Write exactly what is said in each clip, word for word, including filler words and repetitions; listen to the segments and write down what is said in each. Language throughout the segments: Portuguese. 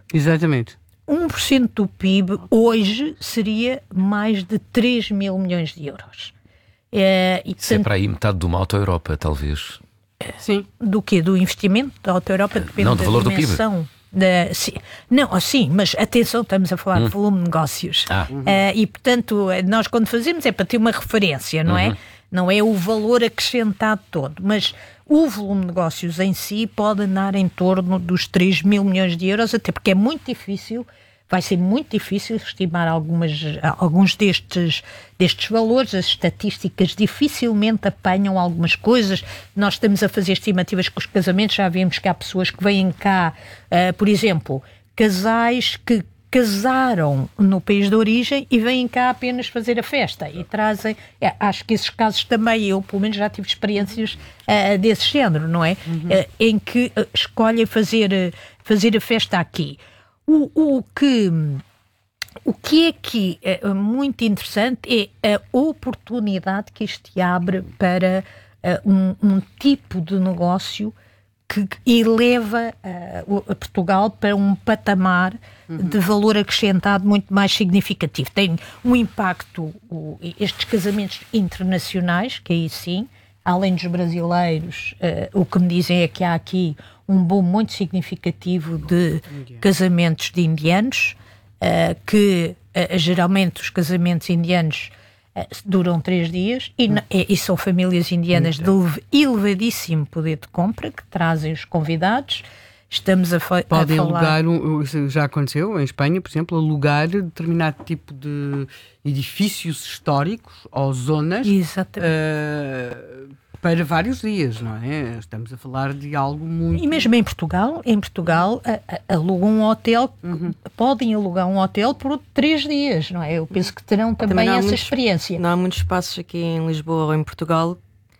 Exatamente. um por cento do P I B hoje seria mais de três mil milhões de euros. É, e, Isso é para aí metade de uma auto-Europa, talvez. Sim. Do quê? Do investimento da auto-Europa? Depende Não, do da valor do dimensão. Da, sim, não, sim, mas atenção, estamos a falar hum. de volume de negócios. Ah. Uh, e, portanto, nós quando fazemos é para ter uma referência, não uhum. é? Não é o valor acrescentado todo, mas o volume de negócios em si pode andar em torno dos três mil milhões de euros, até porque é muito difícil, vai ser muito difícil estimar algumas, alguns destes, destes valores. As estatísticas dificilmente apanham algumas coisas. Nós estamos a fazer estimativas com os casamentos, já vemos que há pessoas que vêm cá, uh, por exemplo, casais que casaram no país de origem e vêm cá apenas fazer a festa e trazem, é, acho que esses casos também, eu pelo menos já tive experiências uh, desse género, não é? Uhum. Uh, em que uh, escolhem fazer, uh, fazer a festa aqui. O, o, que, o que é aqui é muito interessante é a oportunidade que isto abre para uh, um, um tipo de negócio que eleva uh, Portugal para um patamar uhum. de valor acrescentado muito mais significativo. Tem um impacto, o, estes casamentos internacionais, que aí sim, além dos brasileiros, uh, o que me dizem é que há aqui um boom muito significativo de casamentos de indianos, uh, que uh, geralmente os casamentos indianos uh, duram três dias e, e são famílias indianas de elevadíssimo poder de compra que trazem os convidados. Estamos a, fa- Podem a falar... alugar, um, já aconteceu em Espanha, por exemplo, alugar determinado tipo de edifícios históricos ou zonas uh, para vários dias, não é? Estamos a falar de algo muito... E mesmo em Portugal, em Portugal a, a, alugam um hotel, uhum. podem alugar um hotel por três dias, não é? Eu penso que terão também, também essa muitos, experiência. Não há muitos espaços aqui em Lisboa ou em Portugal,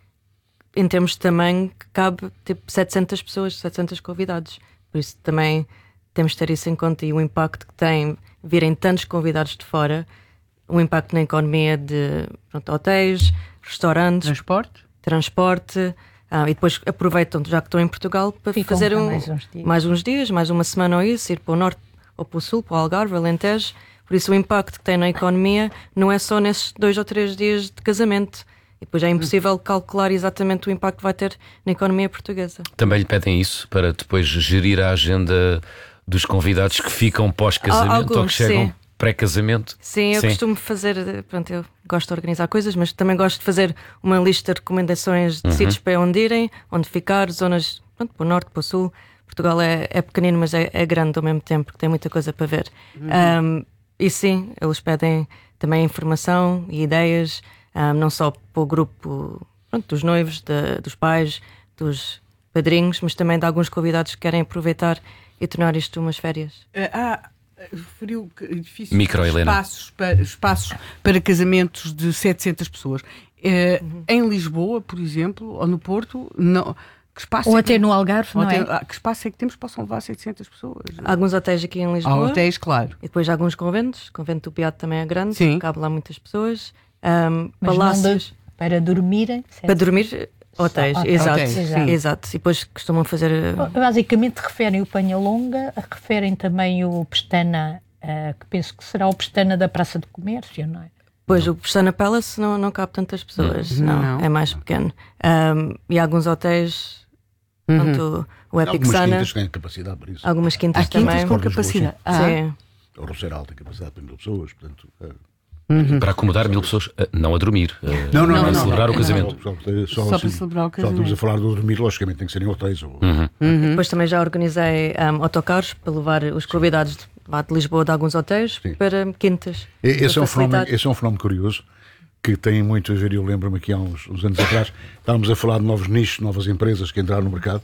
em termos de tamanho, que cabe tipo setecentas pessoas, setecentos convidados. Por isso também temos de ter isso em conta e o impacto que tem virem tantos convidados de fora, o impacto na economia de pronto, hotéis, restaurantes, transporte, transporte ah, e depois aproveitam, já que estão em Portugal, para Ficam fazer um, mais, uns mais uns dias, mais uma semana ou isso, ir para o norte ou para o sul, para o Algarve, Alentejo. Por isso o impacto que tem na economia não é só nesses dois ou três dias de casamento. E depois é impossível calcular exatamente o impacto que vai ter na economia portuguesa. Também lhe pedem isso para depois gerir a agenda dos convidados que ficam pós-casamento Alguns, ou que chegam sim. pré-casamento? Sim, eu sim. costumo fazer, pronto, eu gosto de organizar coisas, mas também gosto de fazer uma lista de recomendações de uhum. sítios para onde irem, onde ficar, zonas, pronto, para o norte, para o sul. Portugal é, é pequenino, mas é, é grande ao mesmo tempo, porque tem muita coisa para ver. Uhum. Um, e sim, eles pedem também informação e ideias, Um, não só para o grupo pronto, dos noivos, de, dos pais, dos padrinhos, mas também de alguns convidados que querem aproveitar e tornar isto umas férias. Ah, referiu edifícios, Micro, espaços, para, espaços para casamentos de setecentas pessoas. Uh, uhum. Em Lisboa, por exemplo, ou no Porto, não... Que espaço ou é até que... no Algarve, não até... é? ah, que espaço é que temos que possam levar setecentas pessoas? Alguns hotéis aqui em Lisboa. Há hotéis, claro. E depois alguns conventos. O convento do Beato também é grande, Sim. cabe lá muitas pessoas. Um, Mas palácios de... para dormirem? Para dormir, hotéis, Só, exato, hotéis, exato. exato. E depois costumam fazer... Basicamente referem o Penhalonga, referem também o Pestana, uh, que penso que será o Pestana da Praça do Comércio, não é? Pois, o Pestana Palace não, não cabe tantas pessoas, não, não, não. É mais pequeno. Um, e alguns hotéis, uhum. pronto, o Epic Algumas Sana, quintas têm capacidade para isso. Algumas quintas Há quintas também. com capacidade. Ah. Sim. O Roseral tem capacidade para mil pessoas, portanto... É... Uhum. Para acomodar mil pessoas, não a dormir, não, não, para não, celebrar não, o casamento. Só, só, só, só assim, para celebrar o casamento. Só estamos a falar do dormir, logicamente tem que ser em hotéis. Ou... Uhum. Uhum. Depois também já organizei um, autocarros para levar os convidados de, de Lisboa de alguns hotéis Sim. para quintas. Esse é, um fenómeno, esse é um fenómeno curioso que tem muito a ver. Eu lembro-me aqui há uns, uns anos atrás, estávamos a falar de novos nichos, novas empresas que entraram no mercado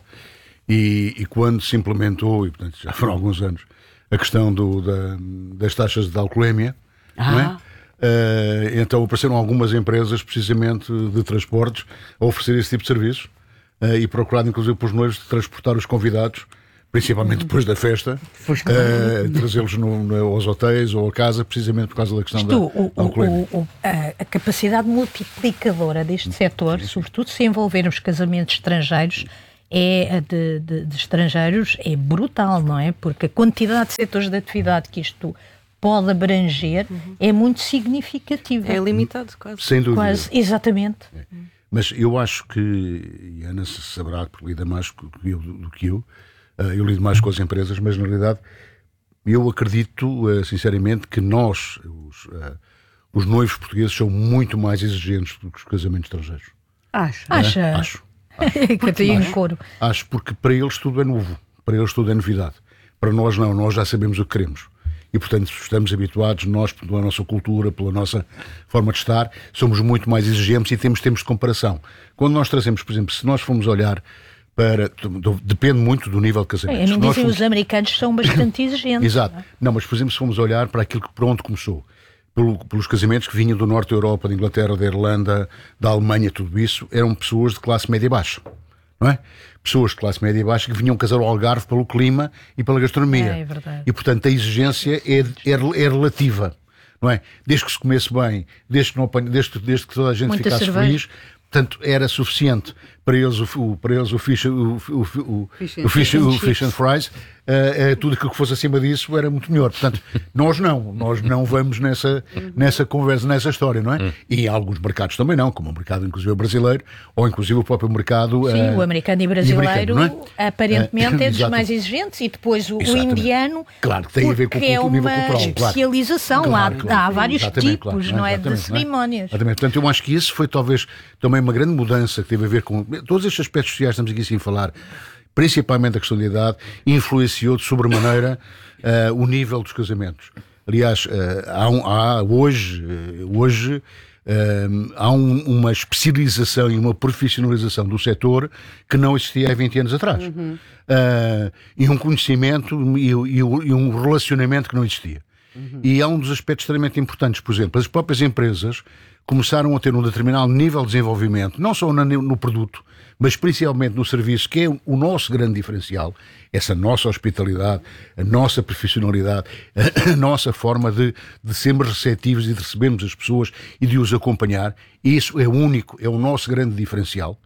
e, e quando se implementou, e portanto já foram alguns anos, a questão do, da, das taxas de alcoolemia, ah. não é? Uh, então apareceram algumas empresas precisamente de transportes a oferecer esse tipo de serviços uh, e procurar inclusive para os noivos de transportar os convidados, principalmente depois da festa, uh, trazê-los no, no, aos hotéis ou a casa, precisamente por causa da questão Estou, da, o, da alcoolemia. O, o, a, a capacidade multiplicadora deste setor, sobretudo se envolvermos casamentos estrangeiros, é de, de, de estrangeiros é brutal, não é? Porque a quantidade de setores de atividade que isto pode abranger uhum. é muito significativa. É limitado, quase. Sem dúvida. Quase, exatamente. É. Mas eu acho que, e a Ana saberá, porque lida mais do que eu, do que eu, eu lido mais com as empresas, mas na realidade eu acredito sinceramente que nós, os, os noivos portugueses, são muito mais exigentes do que os casamentos estrangeiros. Acho. Acha? É? Acho. Acho. acho. Coro. Acho porque para eles tudo é novo, para eles tudo é novidade. Para nós não, nós já sabemos o que queremos. E, portanto, estamos habituados, nós, pela nossa cultura, pela nossa forma de estar, somos muito mais exigentes e temos tempos de comparação. Quando nós trazemos, por exemplo, se nós formos olhar para... Depende muito do nível de casamento. É, a mim dizem fomos... os americanos são bastante exigentes. Exato. Não, é? Não, mas, por exemplo, se formos olhar para aquilo que por onde começou, pelo, pelos casamentos que vinham do norte da Europa, da Inglaterra, da Irlanda, da Alemanha, tudo isso, eram pessoas de classe média e baixa. Não é? Pessoas de classe média e baixa que vinham casar ao Algarve pelo clima e pela gastronomia. É, é verdade. E, portanto, a exigência é, é, é relativa. Não é? Desde que se comesse bem, desde que, não apanhe, desde, desde que toda a gente Muita ficasse cerveja. feliz, portanto, era suficiente. Para eles o, para eles, o, fish, o, o, o, fish, o, fish, and o fish and fries, uh, uh, tudo aquilo que fosse acima disso era muito melhor. Portanto, nós não. Nós não vamos nessa, nessa conversa, nessa história, não é? E em alguns mercados também não, como o mercado inclusive brasileiro, ou inclusive o próprio mercado... Sim, uh, o americano e brasileiro, e americano, é? aparentemente, é dos Exato. mais exigentes, e depois o, o indiano, claro, que tem a ver com é o nível uma cultural. especialização, Claro, lá claro, há vários exatamente, tipos, claro, não é, exatamente, de cerimónias. Não é? Portanto, eu acho que isso foi talvez também uma grande mudança que teve a ver com todos estes aspectos sociais, estamos aqui sem falar, principalmente a questão da idade, influenciou de sobremaneira uh, o nível dos casamentos. Aliás, uh, há, um, há hoje, uh, hoje uh, há um, uma especialização e uma profissionalização do setor que não existia há vinte anos atrás. Uhum. Uh, e um conhecimento e, e, e um relacionamento que não existia. Uhum. E há um dos aspectos extremamente importantes, por exemplo, as próprias empresas começaram a ter um determinado nível de desenvolvimento, não só no, no produto, mas principalmente no serviço, que é o nosso grande diferencial, essa nossa hospitalidade, a nossa profissionalidade, a, a nossa forma de, de sermos receptivos e de recebermos as pessoas e de os acompanhar. Isso é único, é o nosso grande diferencial.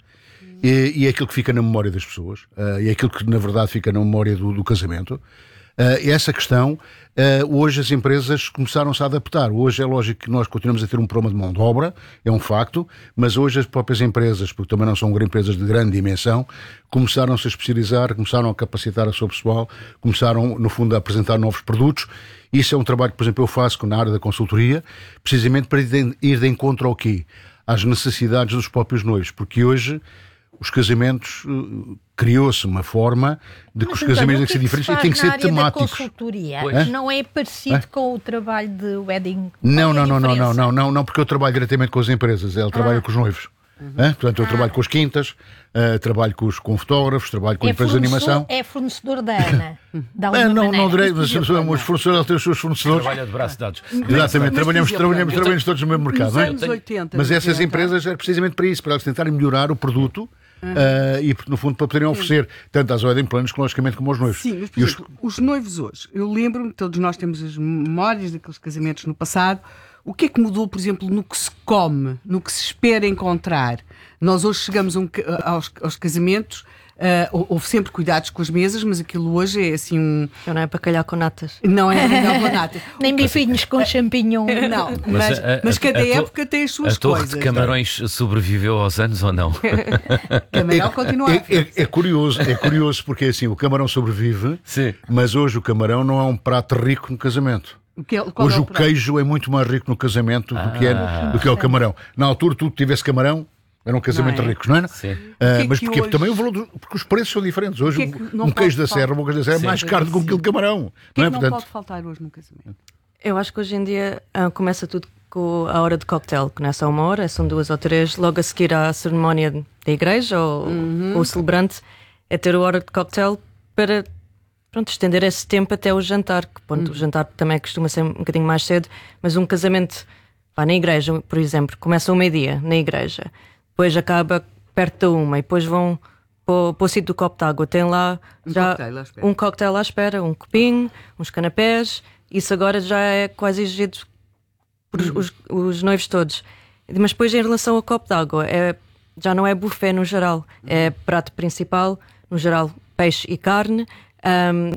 E, e é aquilo que fica na memória das pessoas, uh, e é aquilo que na verdade fica na memória do, do casamento. Uh, essa questão, uh, hoje as empresas começaram-se a adaptar. Hoje é lógico que nós continuamos a ter um problema de mão de obra, é um facto, mas hoje as próprias empresas, porque também não são empresas de grande dimensão, começaram-se a especializar, começaram a capacitar o seu pessoal, começaram, no fundo, a apresentar novos produtos. Isso é um trabalho que, por exemplo, eu faço na área da consultoria, precisamente para ir de encontro ao quê? Às necessidades dos próprios noivos, porque hoje os casamentos, uh, criou-se uma forma de que mas, os casamentos têm então, que ser diferentes e têm que ser temáticos. Consultoria Pois. Não é parecido é? com o trabalho de wedding? Não, não, não, não, não, não, não, não, porque eu trabalho diretamente com as empresas, ela trabalha ah. com os noivos. Uhum. É? Portanto, eu ah. trabalho com as quintas, uh, trabalho com, os, com fotógrafos, trabalho com é empresas de animação. É fornecedor da Ana. Da ah, não, não direi, mas os fornecedores têm os seus fornecedores. Trabalha de braço dados. Exatamente, trabalhamos, trabalhamos, trabalhamos todos no mesmo mercado. Nos anos oitenta, mas essas empresas é precisamente para isso, para elas tentarem melhorar o produto. Uhum. Uh, e no fundo para poderem oferecer Sim. tanto às wedding planners logicamente como aos noivos. Sim, mas por exemplo, os... os noivos hoje, eu lembro-me, todos nós temos as memórias daqueles casamentos no passado. O que é que mudou, por exemplo, no que se come, no que se espera encontrar? Nós hoje chegamos um, aos, aos casamentos, uh, houve sempre cuidados com as mesas, mas aquilo hoje é assim um... Não é bacalhau com natas. Não é bacalhau com natas. Nem bifinhos com champignon. Não, mas, a, a, mas cada a, a época tem as suas coisas. A Torre coisas, de Camarões não? sobreviveu aos anos ou não? Camarão continua é, é, é curioso, é curioso porque assim, o camarão sobrevive, Sim. mas hoje o camarão não é um prato rico no casamento. O que é, hoje é o, o queijo é muito mais rico no casamento ah. do, que é, do que é o camarão. Na altura, tu tivesse camarão, era um casamento não é? rico, não era? Sim. Uh, que mas que porque hoje... também o valor do, porque os preços são diferentes. Hoje que é que um queijo da serra, um queijo da serra Sim. é mais caro do que um quilo de camarão. O que não é é? que não Portanto... pode faltar hoje no casamento? Eu acho que hoje em dia ah, começa tudo com a hora de cocktail, que não é só uma hora, são duas ou três, logo a seguir à cerimónia da igreja ou uhum. o celebrante, é ter a hora de cocktail para pronto, estender esse tempo até o jantar, que pronto, uhum. o jantar também costuma ser um bocadinho mais cedo, mas um casamento pá, na igreja, por exemplo, começa ao meio-dia na igreja, depois acaba perto da uma e depois vão para, para o sítio do copo de água, tem lá um já cocktail um cocktail à espera, um copinho, uns canapés, isso agora já é quase exigido por uhum. os, os noivos todos. Mas depois em relação ao copo de água, é já não é buffet no geral, é prato principal, no geral peixe e carne, um,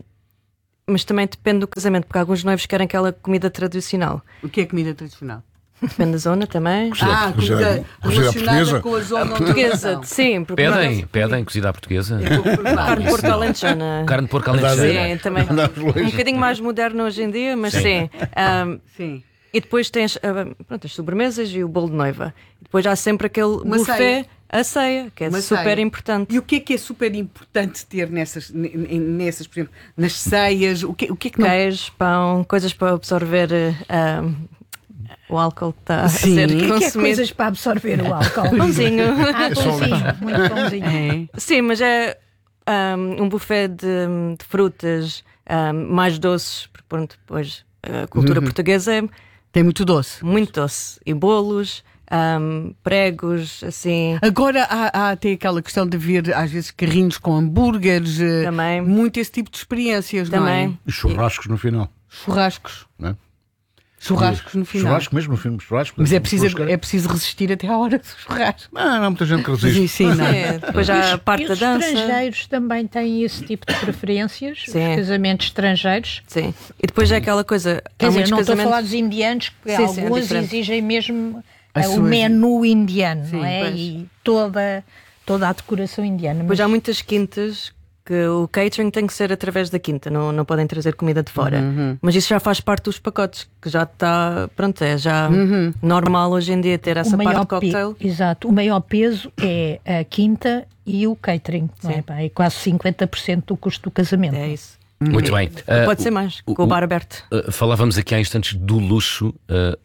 mas também depende do casamento, porque alguns noivos querem aquela comida tradicional. O que é comida tradicional? Depende da zona também. Ah, comida relacionada com a zona portuguesa, sim. Pedem, pedem cozida à portuguesa. Carne de porco alentejana. Carne de porco alentejana. Sim, também. Um bocadinho mais moderno hoje em dia, mas sim. sim. Um, sim. E depois tens uh, pronto, as sobremesas e o bolo de noiva. E depois há sempre aquele Uma buffet, ceia. a ceia, que é Uma super ceia. importante. E o que é que é super importante ter nessas, nessas por exemplo, nas ceias? O que, o que é que não... Queijo, pão, coisas para absorver uh, o álcool que está a ser consumido. O que é coisas para absorver o álcool? Pãozinho. Ah, pãozinho, muito pãozinho. É. Sim, mas é um, um buffet de, de frutas um, mais doces, porque pronto, depois a cultura uhum. portuguesa é... Tem muito doce. Muito doce. E bolos, um, pregos, assim. Agora há, há até aquela questão de ver, às vezes, carrinhos com hambúrgueres. Também. Muito esse tipo de experiências, Também. não é? E churrascos no final. Churrascos. Não é? Churrascos no final. Churrasco mesmo no filme, churrasco. Mas é preciso, é preciso resistir até à hora do churrasco. Não, não há muita gente que resiste. Sim, sim, não. É, depois já a parte da dança. Os estrangeiros também têm esse tipo de preferências, sim. os casamentos estrangeiros. Sim. E depois é aquela coisa. Quer dizer, não casamentos... estou a falar dos indianos, que sim, alguns sim, é exigem mesmo a o suas... menu indiano, sim, não é? Pois. E toda, toda a decoração indiana. Depois mas... há muitas quintas que o catering tem que ser através da quinta, não, não podem trazer comida de fora. Uhum. Mas isso já faz parte dos pacotes, que já está, pronto, é já uhum. normal hoje em dia ter essa parte de cocktail. Pe... Exato, o maior peso é a quinta e o catering, não é? É quase cinquenta por cento do custo do casamento. É isso. Muito bem. Pode uh, ser mais, o, com o bar aberto. Uh, falávamos aqui há instantes do luxo. Uh,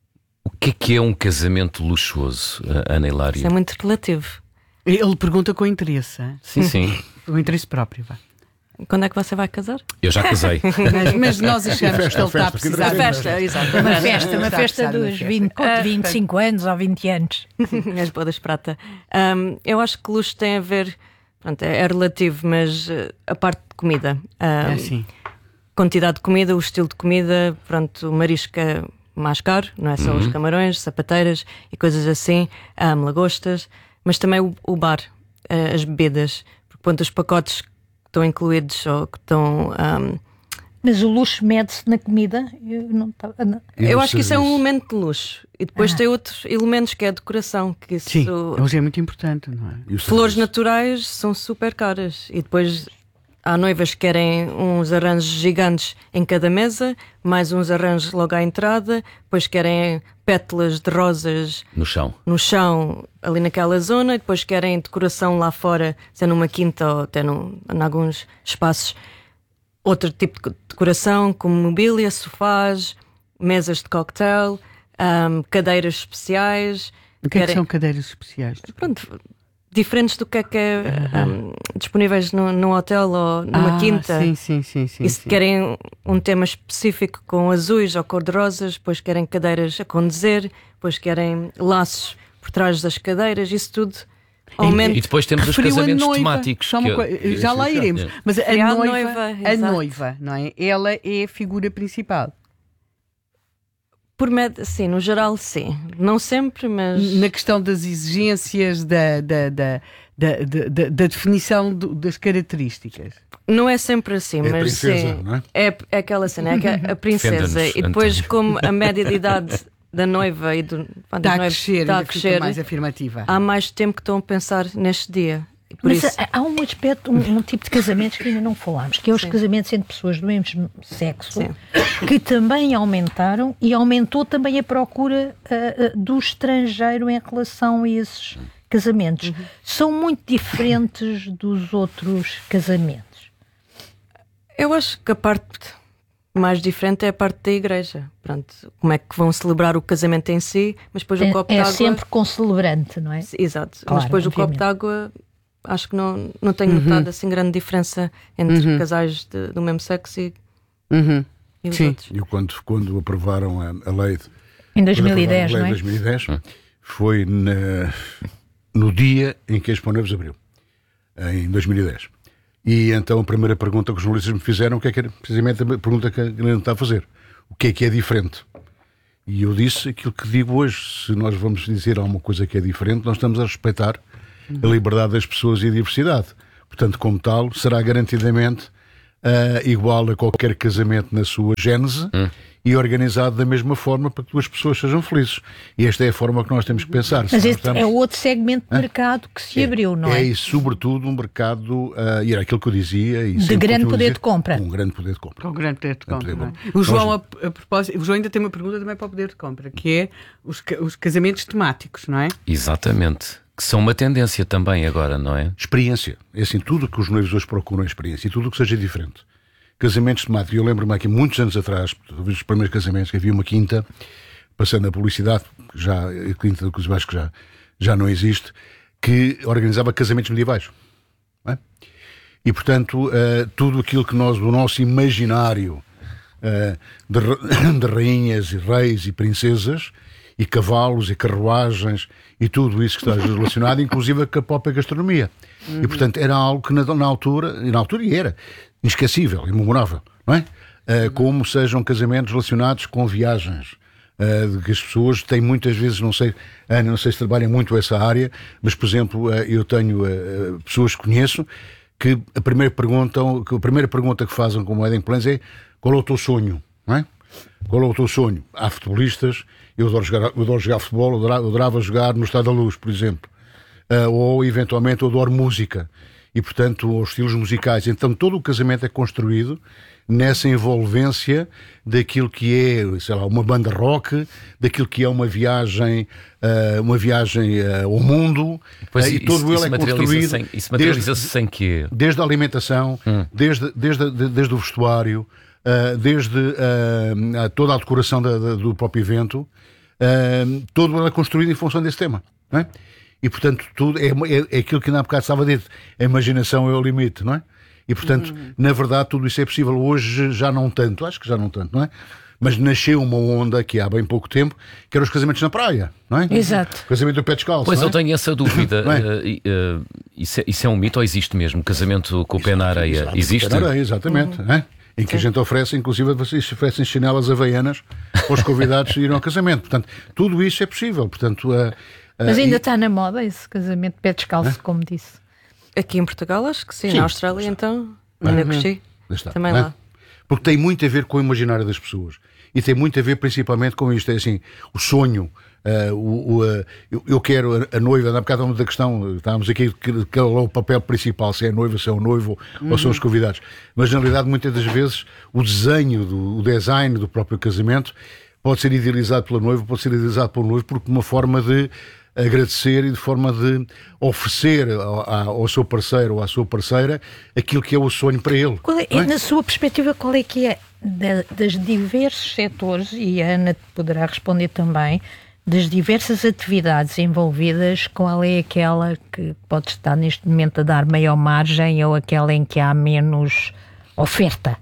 o que é que é um casamento luxuoso, uh, Ana Hilária? Isso é muito relativo. Ele pergunta com interesse. Hein? Sim, sim. O interesse próprio, vá. Quando é que você vai casar? Eu já casei. mas, mas nós achamos festa, que ele está a precisar de festa. Exato. Uma festa, uma festa dos vinte, vinte e cinco anos ou vinte anos. As bodas prata. Um, eu acho que luxo tem a ver, pronto, é, é relativo, mas uh, a parte de comida. Um, é assim. Quantidade de comida, o estilo de comida, pronto, o marisco é mais caro, não é só uhum. os camarões, sapateiras e coisas assim, um, lagostas, mas também o, o bar, uh, as bebidas. Quanto os pacotes que estão incluídos ou que estão. Um... Mas o luxo mede-se na comida? Eu, não tá, não. Eu acho que isso é um elemento de luxo. E depois ah. tem outros elementos que é a decoração. Que isso... Sim, hoje é muito importante, não é? Flores naturais são super caras. E depois há noivas que querem uns arranjos gigantes em cada mesa, mais uns arranjos logo à entrada, depois querem pétalas de rosas no chão, no chão ali naquela zona, e depois querem decoração lá fora, se é numa quinta ou até num, em alguns espaços, outro tipo de decoração, como mobília, sofás, mesas de cocktail, um, cadeiras especiais. O que, querem... é que são cadeiras especiais? Pronto, diferentes do que é que é uhum. um, disponíveis no, no hotel ou numa ah, quinta. Sim, sim, sim, sim, e se sim. querem um tema específico com azuis ou cor-de-rosas, depois querem cadeiras a condizer, depois querem laços por trás das cadeiras, isso tudo aumenta. E depois temos os casamentos temáticos. Que eu... Já lá iremos. É. Mas a, a noiva, noiva, a noiva, não é? Ela é a figura principal. Por med... Sim, no geral sim. Não sempre, mas... Na questão das exigências, da, da, da, da, da, da definição do, das características. Não é sempre assim, é mas princesa, sim. Não é? É, é aquela cena, é que a princesa. E depois, como a média de idade da noiva e do... Está a crescer, está a crescer, mais afirmativa. Há mais tempo que estão a pensar neste dia. Por Mas isso... há um aspecto, um, um tipo de casamentos que ainda não falámos, que é os Sim. casamentos entre pessoas do mesmo sexo, Sim. que também aumentaram e aumentou também a procura uh, uh, do estrangeiro em relação a esses casamentos. Uhum. São muito diferentes dos outros casamentos. Eu acho que a parte mais diferente é a parte da igreja. Pronto, como é que vão celebrar o casamento em si, mas depois é, o copo é de água... É sempre com celebrante, não é? Exato, claro, mas depois obviamente. O copo de água... Acho que não, não tenho uhum. notado assim grande diferença entre uhum. casais de, do mesmo sexo e, uhum. e os Sim. outros. E quando, quando aprovaram a, a lei de, em dois mil e dez, a lei não é? dois mil e dez foi na, no dia em que a Expo Noivos abriu, em dois mil e dez. E então a primeira pergunta que os jornalistas me fizeram, que é que era precisamente a pergunta que a Helena está a fazer: o que é que é diferente? E eu disse aquilo que digo hoje: se nós vamos dizer alguma coisa que é diferente, nós estamos a respeitar a liberdade das pessoas e a diversidade. Portanto, como tal, será garantidamente uh, igual a qualquer casamento na sua gênese hum. e organizado da mesma forma para que duas pessoas sejam felizes. E esta é a forma que nós temos que pensar. Mas este estamos... é outro segmento de mercado que se é, abriu, não é? É, e sobretudo um mercado, uh, e era aquilo que eu dizia... E de grande poder dizer, de compra. Um grande poder de compra. Com um grande poder de compra. Poder de compra. O, João, a, a propósito, o João ainda tem uma pergunta também para o poder de compra, que é os, os casamentos temáticos, não é? Exatamente. Que são uma tendência também agora, não é? Experiência. É assim, tudo que os noivos hoje procuram é experiência, e tudo o que seja diferente. Casamentos temáticos. Eu lembro-me aqui, muitos anos atrás, talvez os primeiros casamentos, que havia uma quinta, passando a publicidade, já, a quinta do Cruz Baixo, que já, já não existe, que organizava casamentos medievais. Não é? E, portanto, uh, tudo aquilo que nós, o nosso imaginário uh, de, de rainhas e reis e princesas, e cavalos e carruagens e tudo isso que está relacionado, inclusive com a própria gastronomia. Uhum. E, portanto, era algo que na, na altura, e na altura era inesquecível, imemorável, não é? Uh, uhum. Como sejam casamentos relacionados com viagens, uh, de que as pessoas têm muitas vezes, não sei, Ana, não sei se trabalham muito essa área, mas, por exemplo, uh, eu tenho uh, pessoas que conheço que a primeira, perguntam, que a primeira pergunta que fazem como wedding plans é: qual é o teu sonho, não é? Qual é o teu sonho? Há futebolistas, eu adoro jogar, eu adoro jogar futebol, eu adorava, eu adorava jogar no Estádio da Luz, por exemplo. Uh, ou, eventualmente, eu adoro música. E, portanto, os estilos musicais. Então, todo o casamento é construído nessa envolvência daquilo que é, sei lá, uma banda rock, daquilo que é uma viagem, uh, uma viagem uh, ao mundo. Pois, uh, e todo ele é construído. Sem, isso materializa-se desde, sem quê? Desde a alimentação, hum. desde, desde, desde, desde o vestuário, Uh, desde uh, toda a decoração da, da, do próprio evento, uh, todo é construído em função desse tema, não é? E, portanto, tudo é, é, é aquilo que ainda há bocado estava dito: a imaginação é o limite, não é? E, portanto, uhum. na verdade, tudo isso é possível. Hoje já não tanto, acho que já não tanto, não é? Mas nasceu uma onda que há bem pouco tempo, que eram os casamentos na praia, não é? Exato. O casamento do pé descalço. Pois, não é? Eu tenho essa dúvida. é? uh, uh, isso, é, isso é um mito ou existe mesmo? Casamento com o pé na areia? Exato, existe? Com o pé na areia, exatamente. Uhum. Não é? Em que Sim. a gente oferece, inclusive, vocês oferecem chinelas havaianas aos convidados irem ao casamento. Portanto, tudo isso é possível. Portanto, uh, uh, Mas ainda e... está na moda esse casamento de pé descalço, é? Como disse. Aqui em Portugal, acho que sim. sim. Na Austrália, então, é? ainda gostei. Está, Também é? lá. Porque tem muito a ver com o imaginário das pessoas. E tem muito a ver, principalmente, com isto. É assim, o sonho. Uh, o, o, uh, eu, eu quero a, a noiva, na bocado da questão, estávamos aqui, que, que é o papel principal, se é a noiva, se é o noivo uhum. ou são os convidados. Mas na realidade, muitas das vezes, o desenho, do, o design do próprio casamento pode ser idealizado pela noiva, pode ser idealizado pelo noivo, porque uma forma de agradecer e de forma de oferecer ao, ao seu parceiro ou à sua parceira aquilo que é o sonho para ele. Qual é, é? Na sua perspectiva, qual é que é, da, das diversos setores, e a Ana poderá responder também, das diversas atividades envolvidas, qual é aquela que pode estar neste momento a dar maior margem ou aquela em que há menos oferta?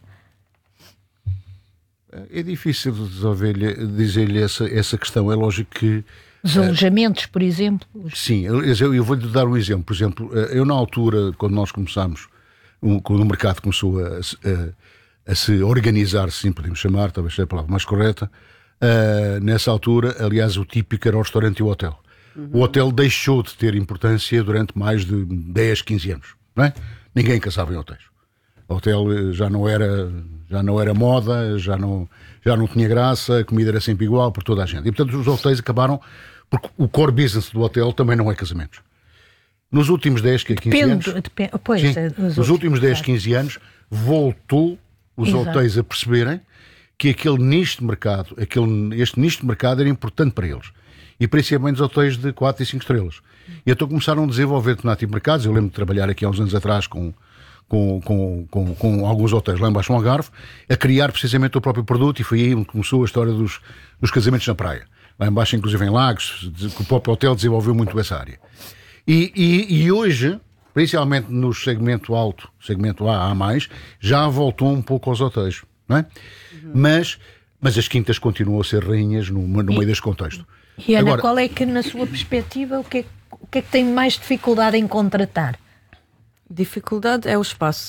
É difícil dizer-lhe essa, essa questão. É lógico que... Os alojamentos, por exemplo? Sim, eu, eu vou-lhe dar um exemplo. Por exemplo, eu na altura, quando nós começámos, quando o mercado começou a, a, a se organizar, se assim podemos chamar, talvez seja a palavra mais correta, Uh, nessa altura, aliás, o típico era o restaurante e o hotel. Uhum. O hotel deixou de ter importância durante mais de dez, quinze anos, não é? Ninguém casava em hotéis. O hotel já não era, já não era moda, já não, já não tinha graça, a comida era sempre igual por toda a gente. E, portanto, os hotéis acabaram, porque o core business do hotel também não é casamentos. Nos últimos dez, quinze depende, anos, depende, pois, sim, é, nos últimos dez, quinze anos, voltou os Exato. hotéis a perceberem que aquele nicho de mercado, aquele, este nicho de mercado era importante para eles. E principalmente os hotéis de quatro e cinco estrelas. E então começaram a desenvolver determinados tipos de mercados. Eu lembro de trabalhar aqui há uns anos atrás com, com, com, com, com alguns hotéis lá embaixo no Algarve, a criar precisamente o próprio produto, e foi aí onde começou a história dos, dos casamentos na praia. Lá embaixo, inclusive em Lagos, que o próprio hotel desenvolveu muito essa área. E, e, e hoje, principalmente no segmento alto, segmento A, A mais, já voltou um pouco aos hotéis. Não é? Uhum. mas, mas as quintas continuam a ser rainhas no, no meio deste contexto. E Ana, Agora, qual é que, na sua perspectiva, o que, é, o que é que tem mais dificuldade em contratar? Dificuldade é o espaço.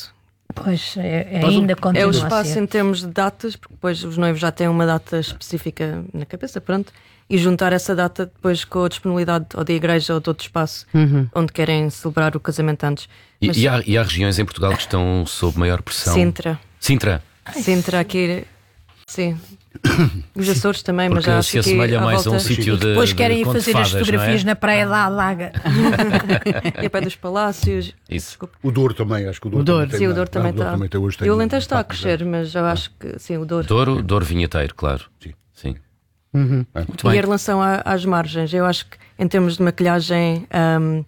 Pois, é, é ainda continua É o espaço a em termos de datas, porque depois os noivos já têm uma data específica na cabeça, pronto, e juntar essa data depois com a disponibilidade ou da igreja ou de outro espaço uhum. onde querem celebrar o casamento antes. E, Mas, e, há, e há regiões em Portugal que estão sob maior pressão. Sintra. Sintra. Sintra aqui, sim. Os Açores também, Porque mas já acho se assemelha que mais volta... a um sítio de. Depois querem ir de fazer fadas, as fotografias é? na praia da Alaga. E a pé dos palácios. Isso. Desculpa. O Douro também, acho que o Douro, O Douro. também tem. Sim, o uma- Douro também não, o Douro está. também tem hoje, tem E o um Alentejo está a impacto crescer, grande. mas eu acho que sim, o Douro. Douro, Douro vinheteiro, claro. Sim. Sim. Uhum. Muito E bem. em relação a- às margens, eu acho que em termos de maquilhagem, hum,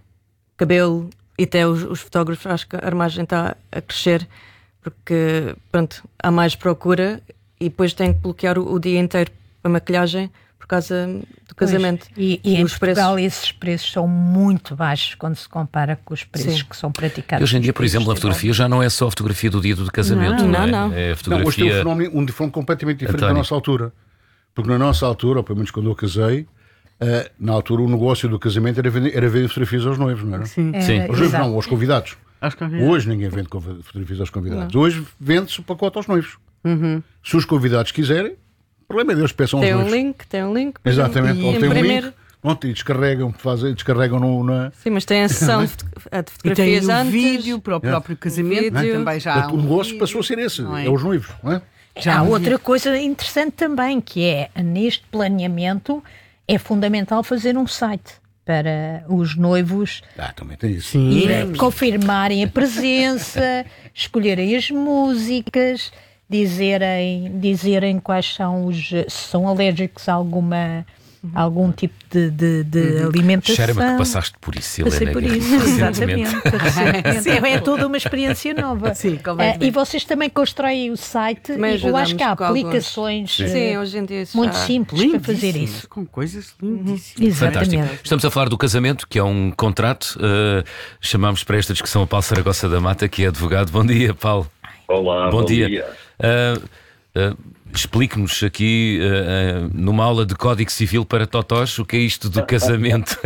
cabelo e até os, os fotógrafos, acho que a margem está a crescer porque pronto, há mais procura e depois tem que bloquear o, o dia inteiro para maquilhagem por causa do casamento. Pois, E, e em os Portugal preços. esses preços são muito baixos quando se compara com os preços Sim. que são E praticados. hoje em dia, por nos exemplo, a países fotografia já não é só a fotografia do dia do casamento. Não, Não, é? não, não. É a Não, hoje tem um fotografia. fenómeno, um fenómeno completamente diferente António. da nossa altura. Porque na nossa altura, ou pelo menos quando eu casei, eh, na altura o negócio do casamento era vender, era vender fotografias aos noivos, não era? Sim. É, Sim. Aos noivos exato. não, aos convidados. Acho que é. Hoje ninguém vende conv- fotografias aos convidados. Hoje vende-se o pacote aos noivos. Uhum. Se os convidados quiserem, o problema é deles, peçam aos Tem um noivos. link, tem um link. Exatamente, E ou tem um imprimir. link, pronto, e descarregam, fazem, descarregam no, na. Sim, mas tem a sessão de, foto- a de E tem fotografias o antes. vídeo para o É. próprio casamento, vídeo. também já há Portanto, o um negócio vídeo, passou a ser esse, não é? os noivos, não é? Já Há há um outra vídeo. coisa interessante também, que é, neste planeamento, é fundamental fazer um site para os noivos Ah, também tem isso. Sim. ir confirmarem a presença, escolherem as músicas, dizerem, dizerem quais são os... se são alérgicos a alguma, algum tipo de, de, de alimentação. Cheira-me que passaste por isso, Helena. Passei por isso, recentemente. exatamente. É, é toda uma experiência nova. Sim, Eh, completamente. e vocês também constroem o site. Também E eu acho que há ajudamos com alguns. aplicações Sim, eh, hoje em dia isso muito já- simples para fazer Lindíssimas, isso. com coisas lindíssimas. Fantástico. Exatamente. Estamos a falar do casamento, que é um contrato. Uh, chamamos para esta discussão a Paulo Saragossa da Mata, que é advogado. Bom dia, Paulo. Olá, Bom, bom, dia. dia. Uh, uh, Explique-nos aqui, uh, uh, numa aula de Código Civil para totós, o que é isto do casamento.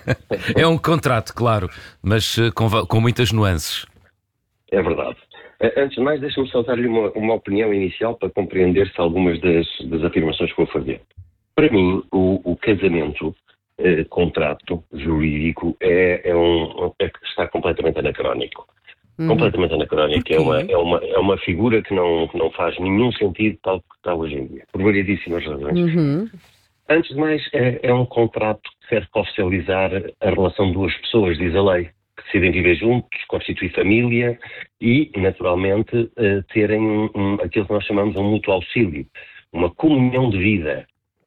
É um contrato, claro, mas uh, com, va- com muitas nuances. É verdade. Eh, Antes de mais, deixe-me só dar-lhe uma, uma opinião inicial para compreender-se algumas das, das afirmações que vou fazer. Para mim, o, o casamento, eh, contrato jurídico, é, é um, é, está completamente anacrónico. Completamente anacrónico. Porquê? É uma, é, uma, é uma figura que não, que não faz nenhum sentido tal que está hoje em dia, por variedíssimas razões. Uhum. Antes de mais, é, é um contrato que serve para oficializar a relação de duas pessoas, diz a lei, que decidem viver juntos, constituir família e, naturalmente, eh, terem um, um, aquilo que nós chamamos de um mútuo auxílio, uma comunhão de vida.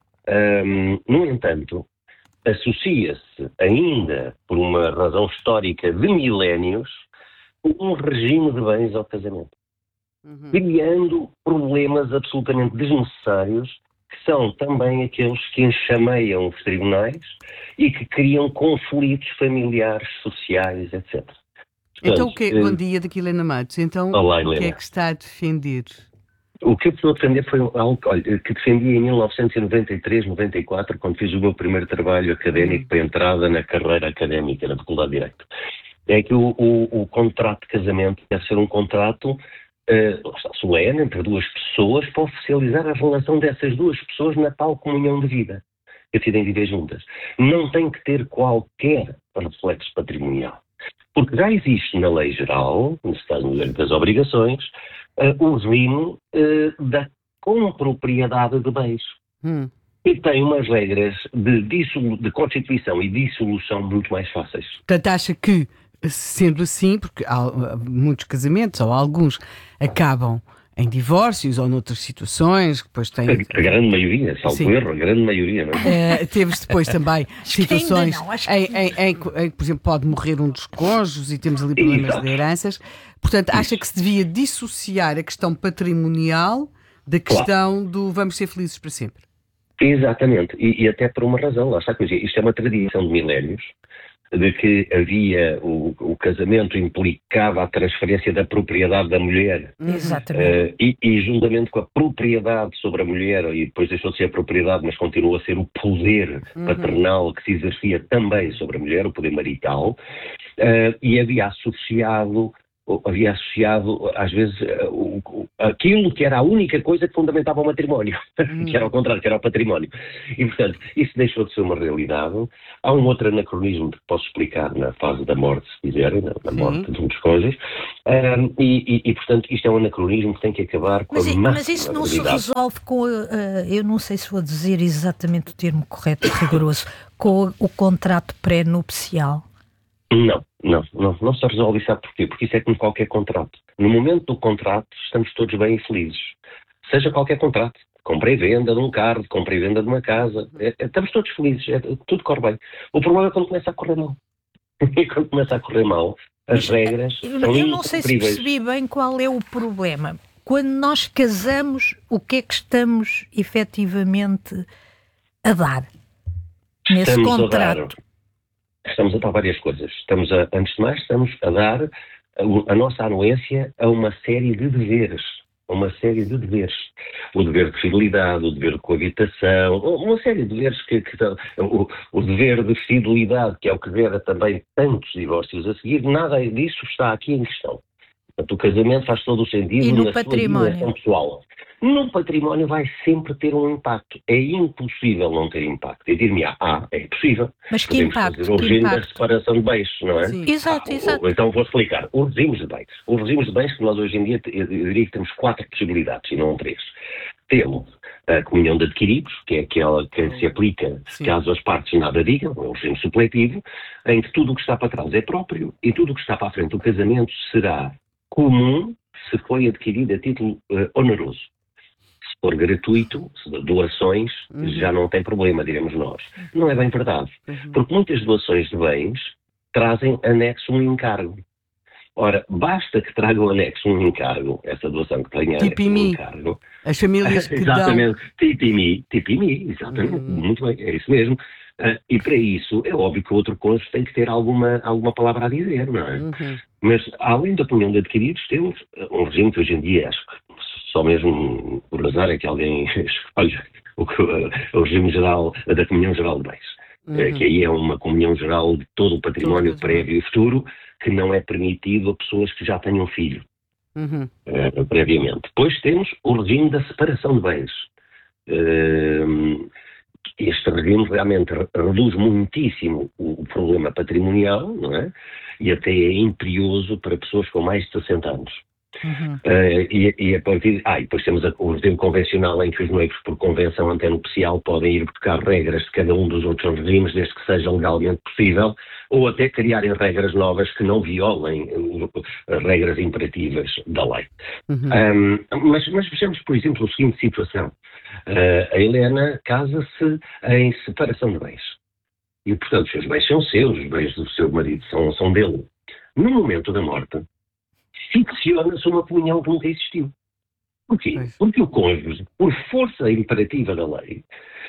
Ahm, no entanto, associa-se ainda, por uma razão histórica de milénios, um regime de bens ao casamento, Uhum. criando problemas absolutamente desnecessários, que são também aqueles que enxameiam os tribunais e que criam conflitos familiares, sociais, etcétera. Então, Portanto, o que é, eh, bom dia daqui, Helena Matos. Então, Olá, o que é Helena. que está a defender? O que eu estou a defender foi algo olha, que defendi em mil novecentos e noventa e três, noventa e quatro, quando fiz o meu primeiro trabalho académico para a entrada na carreira académica na Faculdade de Direito. É que o, o, o contrato de casamento deve ser um contrato uh, solene entre duas pessoas para oficializar a relação dessas duas pessoas na tal comunhão de vida, que decidem viver juntas. Não tem que ter qualquer reflexo patrimonial. Porque já existe na lei geral, nesse caso no direito das obrigações, uh, o regime uh, da compropriedade de bens. Hum. E tem umas regras de, dissolu- de constituição e dissolução muito mais fáceis. Portanto, acha que, sendo assim, porque há uh, muitos casamentos, ou alguns, acabam em divórcios ou noutras situações, que depois têm... A, a grande maioria, salvo Sim. erro, a grande maioria, não é? Uh, temos depois também Acho que ainda situações não, acho que- em, em- em que, em que, por exemplo, pode morrer um dos cônjuges e temos ali problemas Exato. de heranças. Portanto, acha que se devia dissociar a questão patrimonial da questão do vamos ser felizes para sempre? Exatamente, e, e até por uma razão, lá está, isto é uma tradição de milénios, de que havia, o, o casamento implicava a transferência da propriedade da mulher, Exatamente. eh, e, e juntamente com a propriedade sobre a mulher, e depois deixou de ser a propriedade, mas continua a ser o poder paternal que se exercia também sobre a mulher, o poder marital, eh, e havia associado havia associado, às vezes, o, o, aquilo que era a única coisa que fundamentava o matrimónio, hum. que era ao contrário, que era o património. E, portanto, isso deixou de ser uma realidade. Há um outro anacronismo que posso explicar na fase da morte, se quiserem, na, na morte de um dos cônjuges, um, e, e, e, portanto, isto é um anacronismo que tem que acabar com mas, a máxima Mas isso não se resolve com, uh, eu não sei se vou dizer exatamente o termo correto e rigoroso, com o, o contrato pré-nupcial? Não, não, não, não se resolve isso. Sabe porquê? Porque isso é como qualquer contrato. No momento do contrato, estamos todos bem e felizes. Seja qualquer contrato, compra e venda de um carro, compra e venda de uma casa, é, é, estamos todos felizes, é, tudo corre bem. O problema é quando começa a correr mal. E quando começa a correr mal, as regras eu, são eu não sei se percebi bem qual é o problema. Quando nós casamos, o que é que estamos efetivamente a dar nesse estamos contrato? A dar, estamos a dar várias coisas. Estamos a, antes de mais, estamos a dar a, a nossa anuência a uma série de deveres. Uma série de deveres. O dever de fidelidade, o dever de coabitação, uma série de deveres que... que o, o dever de fidelidade, que é o que gera também tantos divórcios a seguir, nada disso está aqui em questão. Portanto, o casamento faz todo o sentido e no na património? Sua dimensão pessoal. No património vai sempre ter um impacto. É impossível não ter impacto. E dir-me, ah, é possível. Mas que Podemos impacto? fazer o Que regime impacto? da separação de bens, não é? Sim. Exato, ah, exato. O, então vou explicar. Os regimes de bens. Os regimes de bens que nós hoje em dia, eu diria que temos quatro possibilidades e não três. Temos a comunhão de adquiridos, que é aquela que se aplica Sim. caso as partes nada digam, é um regime supletivo, em que tudo o que está para trás é próprio e tudo o que está para a frente do casamento será comum se foi adquirido a título uh, oneroso. Se for gratuito, se doações, uhum. já não tem problema, diremos nós. Não é bem verdade. Uhum. Porque muitas doações de bens trazem anexo um encargo. Ora, basta que tragam anexo um encargo, essa doação que tenha tipo anexo um encargo. As famílias que exatamente, dão... tipo em mim, tipo em mim, exatamente, uhum. muito bem, é isso mesmo. Uh, e para isso, é óbvio que o outro cônjuge tem que ter alguma, alguma palavra a dizer, não é? Uhum. Mas, além da comunhão de adquiridos, temos um regime que hoje em dia, acho que só mesmo por azar é que alguém escolhe o, o regime geral, da comunhão geral de bens. Uhum. Uh, que aí é uma comunhão geral de todo o património todo prévio e futuro, que não é permitido a pessoas que já tenham filho, uhum. uh, previamente. Depois temos o regime da separação de bens. Uh, Este regime realmente reduz muitíssimo o problema patrimonial, não é? E até é imperioso para pessoas com mais de sessenta anos. Uhum. Uh, e, e a partir ah, e depois temos a, o regime convencional em que os noivos, por convenção antenupcial, podem ir buscar regras de cada um dos outros regimes, desde que seja legalmente possível, ou até criarem regras novas que não violem as regras imperativas da lei. Uhum. Um, mas, mas vejamos, por exemplo, a seguinte situação. Uh, a Helena casa-se em separação de bens. E, portanto, os seus bens são seus, os bens do seu marido são, são dele. No momento da morte, ficciona-se uma comunhão que nunca existiu. Porquê? Porque o cônjuge, por força imperativa da lei,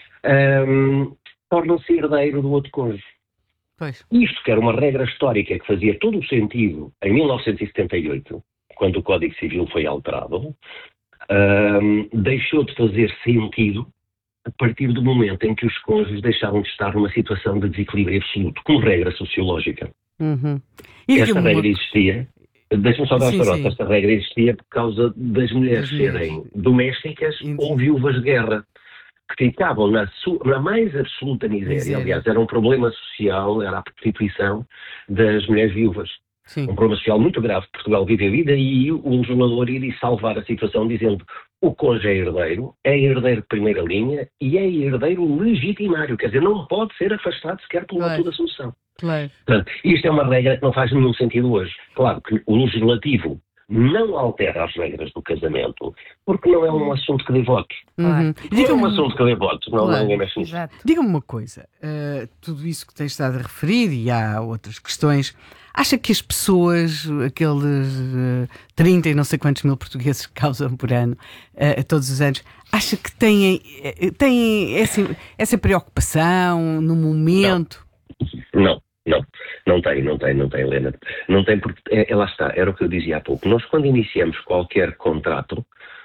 um, torna-se herdeiro do outro cônjuge. Pois. Isto que era uma regra histórica que fazia todo o sentido em mil novecentos e setenta e oito, quando o Código Civil foi alterado, um, deixou de fazer sentido a partir do momento em que os cônjuges deixaram de estar numa situação de desequilíbrio absoluto, como regra sociológica. Uhum. Esta regra uma... existia... Deixa-me só dar esta nota. Esta regra existia por causa das mulheres das serem mulheres. domésticas sim. ou viúvas de guerra, que ficavam na, su- na mais absoluta miséria. miséria. Aliás, era um problema social, era a prostituição das mulheres viúvas. Sim. Um problema social muito grave. Portugal vive a vida e o legislador iria salvar a situação dizendo o cônjuge é herdeiro, é herdeiro de primeira linha e é herdeiro legitimário. Quer dizer, não pode ser afastado sequer pelo ato da sucessão. Claro. Portanto, isto é uma regra que não faz nenhum sentido hoje. Claro que o legislativo não altera as regras do casamento porque não é um assunto que dê votos. Uhum. Não é um assunto que dê votos, não, claro. Ninguém mexe nisso. Diga-me uma coisa, uh, tudo isso que tens estado a referir e há outras questões, acha que as pessoas, aqueles uh, trinta e não sei quantos mil portugueses que causam por ano, uh, todos os anos, acha que têm, uh, têm essa, essa preocupação no momento? Não. Não, não tem, não tem, não tem, Helena. Não tem porque, é, é, lá está, era o que eu dizia há pouco. Nós, quando iniciamos qualquer contrato,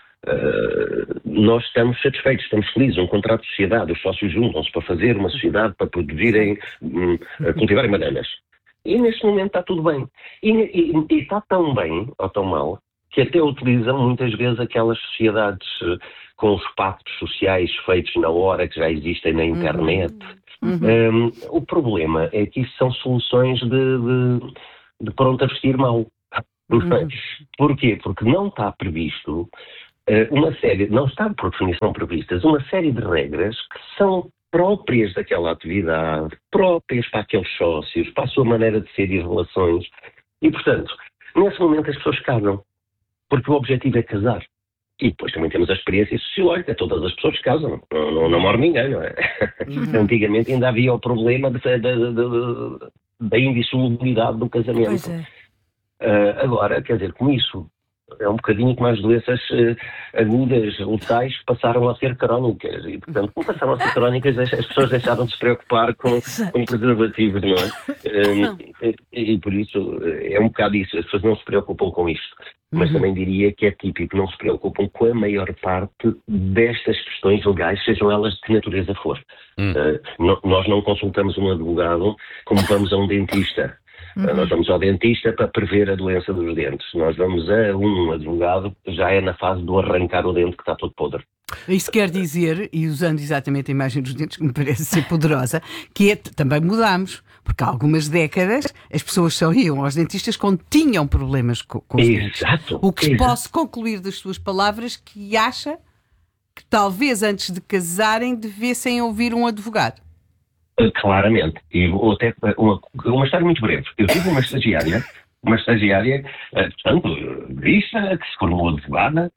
uh, nós estamos satisfeitos, estamos felizes. Um contrato de sociedade, os sócios juntam-se para fazer uma sociedade, para produzirem, um, cultivarem bananas. E neste momento está tudo bem. E, e, e está tão bem, ou tão mal, que até utilizam muitas vezes aquelas sociedades com os pactos sociais feitos na hora, que já existem na internet. Uhum. Um, o problema é que isso são soluções de, de, de pronto a vestir mal. Uhum. Porquê? Porque não está previsto uh, uma série, não está por definição previstas, uma série de regras que são próprias daquela atividade, próprias para aqueles sócios, para a sua maneira de ser e relações. E, portanto, nesse momento as pessoas casam, porque o objetivo é casar. E depois também temos a experiência sociológica, todas as pessoas casam, não, não, não morre ninguém, não é? Uhum. Antigamente ainda havia o problema de, de, de, de, da indissolubilidade do casamento. Pois é. Uh, agora, quer dizer, com isso, é um bocadinho como as doenças uh, agudas, letais, passaram a ser crónicas. E, portanto, como passaram a ser crónicas, as, as pessoas deixaram de se preocupar com, com preservativos, não é? Um, e, e por isso, é um bocado isso. As pessoas não se preocupam com isto. Mas uhum. também diria que é típico, não se preocupam com a maior parte destas questões legais, sejam elas de que natureza for. Uhum. Uh, no, nós não consultamos um advogado como vamos a um dentista. Uhum. Nós vamos ao dentista para prever a doença dos dentes. Nós vamos a um advogado que já é na fase do arrancar o dente que está todo podre. Isso quer dizer, e usando exatamente a imagem dos dentes, que me parece ser poderosa, que é, também mudámos, porque há algumas décadas as pessoas só iam aos dentistas quando tinham problemas com, com os dentes. Exato. O que Exato. Posso concluir das suas palavras que acha que talvez antes de casarem devessem ouvir um advogado. Claramente. E até uma, uma história muito breve. Eu tive uma estagiária, uma estagiária, portanto, vista, que se formou advogada,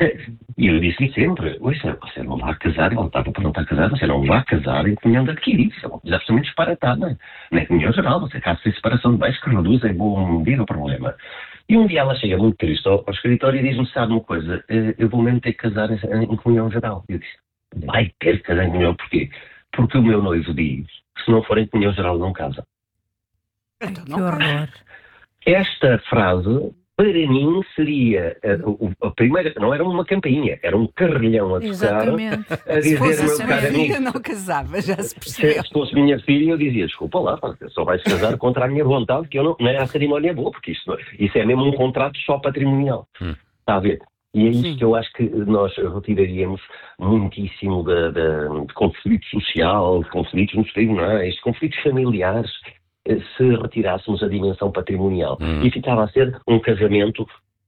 e eu disse-lhe sempre, você não vai casar, ela estava para não estar casada, você não vai casar em comunhão de adquiridos. É uma coisa absolutamente disparatada. Na comunhão geral, você casa sem separação de bens que reduz em bom medida o problema. E um dia ela chega muito triste ao, ao escritório e diz-me, sabe uma coisa, eu vou mesmo ter que casar em, em comunhão geral. Eu disse, vai ter que casar em comunhão, porquê? Porque o meu noivo diz que se não for em comunhão geral não casa. Então, que horror. Esta frase, para mim, seria a, a, a primeira, não era uma campainha, era um carrilhão a tocar, a dizer, meu caro amigo, eu não casava, já se percebeu. Se fosse minha filha, eu dizia, desculpa lá, só vais casar contra a minha vontade, que eu não, não é a cerimónia boa, porque isso, isso é mesmo um contrato só patrimonial. Hum. Está a ver? E é isso Sim. que eu acho que nós retiraríamos muitíssimo de, de, de conflito social, de conflitos nos tribunais, de conflitos familiares, se retirássemos a dimensão patrimonial. Hum. E ficava a ser um casamento,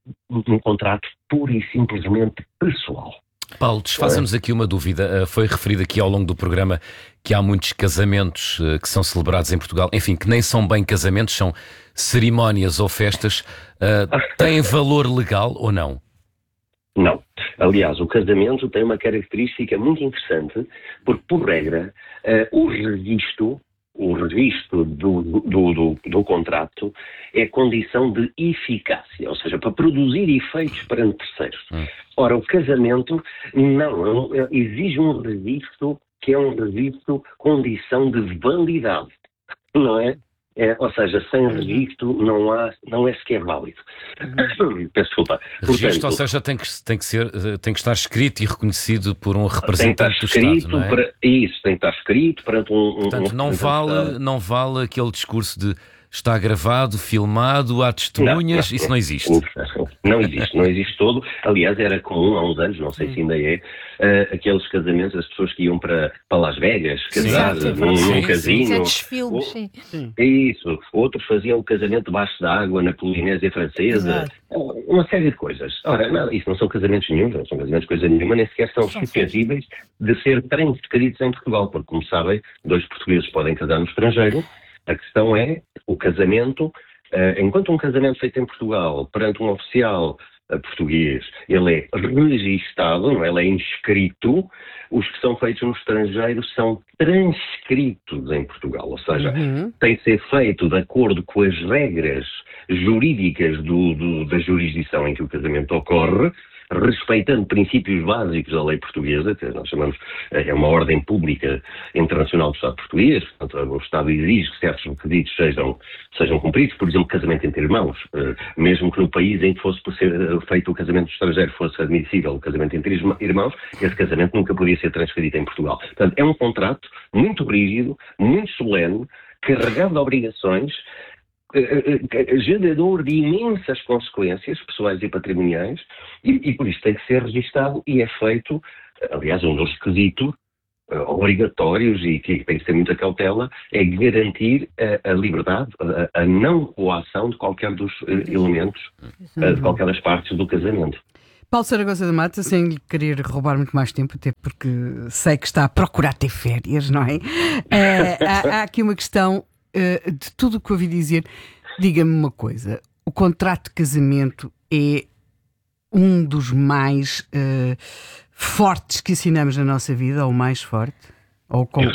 um contrato pura e simplesmente pessoal. Paulo, desfaça-nos aqui uma dúvida. Foi referido aqui ao longo do programa que há muitos casamentos que são celebrados em Portugal, enfim, que nem são bem casamentos, são cerimónias ou festas. Uh, têm valor legal ou não? Não. Aliás, o casamento tem uma característica muito interessante, porque, por regra, uh, o registro, o registro do, do, do, do contrato é condição de eficácia, ou seja, para produzir efeitos perante terceiros. Hum. Ora, o casamento não, exige um registro que é um registro condição de validade, não é? É, ou seja, sem registro não, há, não é sequer válido. Uhum. Peço desculpa. Registro, Portanto, ou seja, tem que, tem, que ser, tem que estar escrito e reconhecido por um representante do Estado, não é? Para, isso, tem que estar escrito perante um... Portanto, um não, vale, não vale aquele discurso de está gravado, filmado, há testemunhas, não, não, isso não existe. Não existe, não existe todo. Aliás, era comum há uns anos, não sei se ainda é, uh, aqueles casamentos, as pessoas que iam para, para Las Vegas, casar sim, num, sim, num sim, casino. Sim, sim. Sim. Isso. Outros faziam o casamento debaixo d'água na Polinésia Francesa. Exato. Uma série de coisas. Ora, não, isso não são casamentos nenhum, não são casamentos de coisa nenhuma, nem sequer são suscetíveis de ser transcritos em Portugal, porque, como sabem, dois portugueses podem casar no estrangeiro. A questão é, o casamento, uh, enquanto um casamento feito em Portugal, perante um oficial uh, português, ele é registado, não é? Ele é inscrito, os que são feitos no estrangeiro são transcritos em Portugal, ou seja, uhum. tem de ser feito de acordo com as regras jurídicas do, do, da jurisdição em que o casamento ocorre, respeitando princípios básicos da lei portuguesa, que nós chamamos, é uma ordem pública internacional do Estado português, portanto, o Estado exige que certos requisitos sejam, sejam cumpridos, por exemplo, casamento entre irmãos, mesmo que no país em que fosse por ser feito o casamento estrangeiro fosse admissível o casamento entre irmãos, esse casamento nunca podia ser transferido em Portugal. Portanto, é um contrato muito rígido, muito solene, carregado de obrigações, uh, gerador de imensas consequências pessoais e patrimoniais, e, e por isso tem que ser registado e é feito, aliás, um dos requisitos uh, obrigatórios e que tem que ter muita cautela, é garantir a, a liberdade, a, a não coação de qualquer dos uh, elementos, uh, de qualquer das partes do casamento. Paulo Saragossa da Mata, sem lhe querer roubar muito mais tempo, até porque sei que está a procurar ter férias, não é? Uh, há, há aqui uma questão uh, de tudo o que ouvi dizer. Diga-me uma coisa, o contrato de casamento é um dos mais uh, fortes que ensinamos na nossa vida, ou o mais forte? Ou com...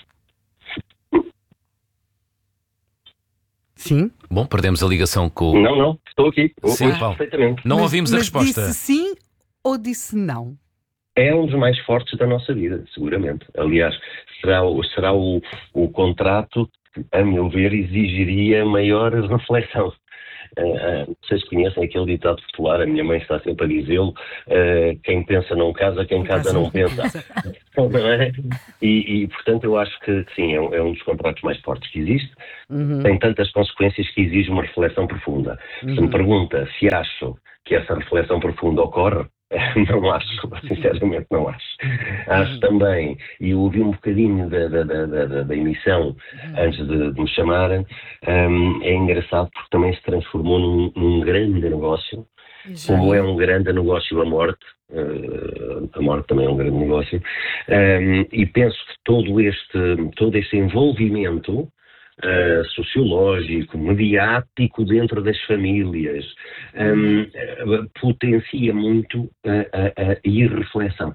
Sim? Bom, perdemos a ligação com o... Não, não, estou aqui. Sim, Paulo. Perfeitamente. Não mas, ouvimos mas a resposta. Disse sim ou disse não? É um dos mais fortes da nossa vida, seguramente. Aliás, será, será o, o contrato que, a meu ver, exigiria maior reflexão. Uh, vocês conhecem aquele ditado popular, a minha mãe está sempre a dizê-lo, uh, quem pensa não casa, quem casa não pensa. Não é? e, e, portanto, eu acho que, que sim, é um, é um dos contratos mais fortes que existe. Uhum. Tem tantas consequências que exige uma reflexão profunda. Uhum. Se me pergunta se acho que essa reflexão profunda ocorre, não acho, sinceramente não acho. Acho também, e eu ouvi um bocadinho da, da, da, da, da emissão antes de, de me chamarem, um, é engraçado porque também se transformou num, num grande negócio, já. Como é um grande negócio a morte, uh, a morte também é um grande negócio, um, e penso que todo este, todo este envolvimento Uh, sociológico, mediático dentro das famílias, um, uh, potencia muito a, a, a irreflexão.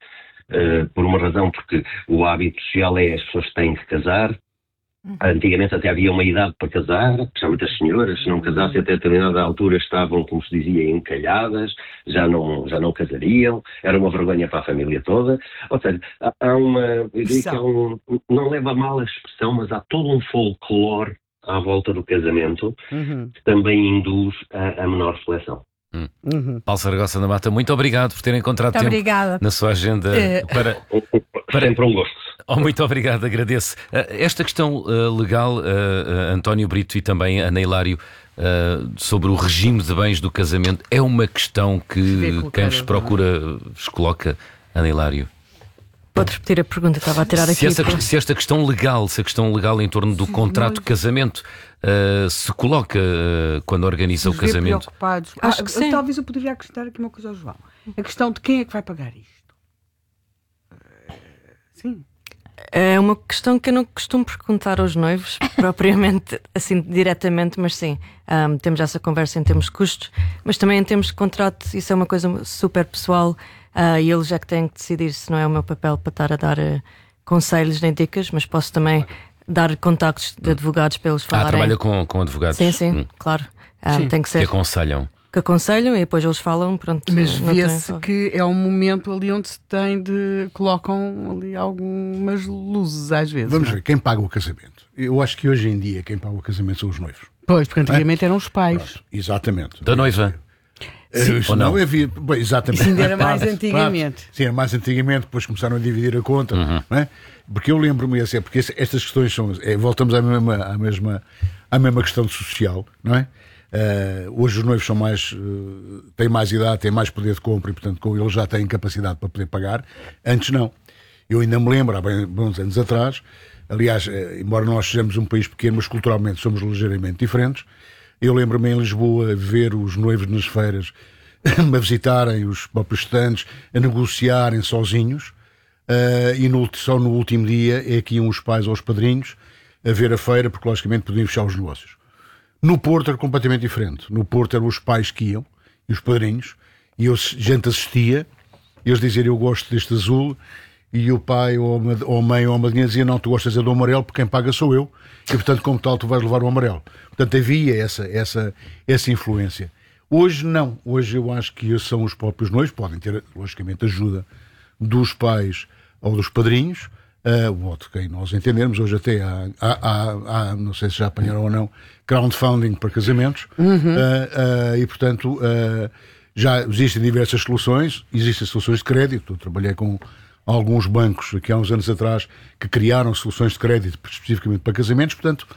Uh, por uma razão, porque o hábito social é as pessoas têm que casar. Antigamente até havia uma idade para casar, principalmente as senhoras, se não casassem até determinada altura estavam, como se dizia, encalhadas, já não, já não casariam, era uma vergonha para a família toda. Ou seja, há uma, eu diria que há um, não leva a mal a expressão, mas há todo um folclore à volta do casamento, uhum. que também induz a, a menor reflexão. Hum. Uhum. Paulo Saragossa da Mata, muito obrigado por ter encontrado muito tempo obrigada. Na sua agenda é... para, para... Sempre um gosto. Oh, muito obrigado, agradeço. Uh, esta questão uh, legal, uh, uh, António Brito e também Ana Hilário, uh, sobre o regime de bens do casamento, é uma questão que quem vos procura vos coloca, Ana Hilário? Pode repetir a pergunta, estava a tirar aqui. Se, essa, se esta questão legal, se a questão legal em torno do contrato de casamento uh, se coloca uh, quando organiza o casamento. Acho ah, que sim. Talvez eu poderia acrescentar aqui uma coisa ao João. A questão de quem é que vai pagar isto. Uh, sim. É uma questão que eu não costumo perguntar aos noivos, propriamente, assim, diretamente, mas sim, um, temos essa conversa em termos de custos, mas também em termos de contrato, isso é uma coisa super pessoal, uh, e eles é que têm que decidir, se não é o meu papel para estar a dar uh, conselhos nem dicas, mas posso também dar contactos de advogados para eles falarem. Ah, trabalha com, com advogados? Sim, sim, hum. claro. Um, sim. Tem que ser. Que aconselham. Que aconselham e depois eles falam, pronto. Mas vê-se que é um momento ali onde se tem de... colocam ali algumas luzes às vezes. Vamos não? ver, quem paga o casamento? Eu acho que hoje em dia quem paga o casamento são os noivos. Pois, porque antigamente é? eram os pais. Pronto, exatamente. Da noiva? Sim, ou não? não havia, bem, exatamente. Isso ainda era mais antigamente. Claro. Sim, era mais antigamente, depois começaram a dividir a conta, uhum. não é? Porque eu lembro-me, assim, porque estas questões são... É, voltamos à mesma, à, mesma, à mesma questão social, não é? Uh, hoje os noivos são mais, uh, têm mais idade, têm mais poder de compra e, portanto, com eles já têm capacidade para poder pagar. Antes não. Eu ainda me lembro, há bem, bons anos atrás, aliás, uh, embora nós sejamos um país pequeno, mas culturalmente somos ligeiramente diferentes, eu lembro-me em Lisboa ver os noivos nas feiras a visitarem os próprios estandes, a negociarem sozinhos, uh, e no, só no último dia é que iam os pais ou os padrinhos a ver a feira, porque logicamente podiam fechar os negócios. No Porto era completamente diferente. No Porto eram os pais que iam, e os padrinhos, e eu, a gente assistia, e eles diziam, eu gosto deste azul, e o pai ou a mãe ou a madrinha dizia, não, tu gostas é do amarelo, porque quem paga sou eu, e portanto, como tal, tu vais levar o amarelo. Portanto, havia essa, essa, essa influência. Hoje não. Hoje eu acho que são os próprios noivos, podem ter, logicamente, ajuda dos pais ou dos padrinhos, Uh, o modo que nós entendermos, hoje até há, há, há, há, não sei se já apanharam ou não, crowdfunding para casamentos, uhum. uh, uh, e portanto uh, já existem diversas soluções, existem soluções de crédito. Eu trabalhei com alguns bancos aqui há uns anos atrás que criaram soluções de crédito especificamente para casamentos, portanto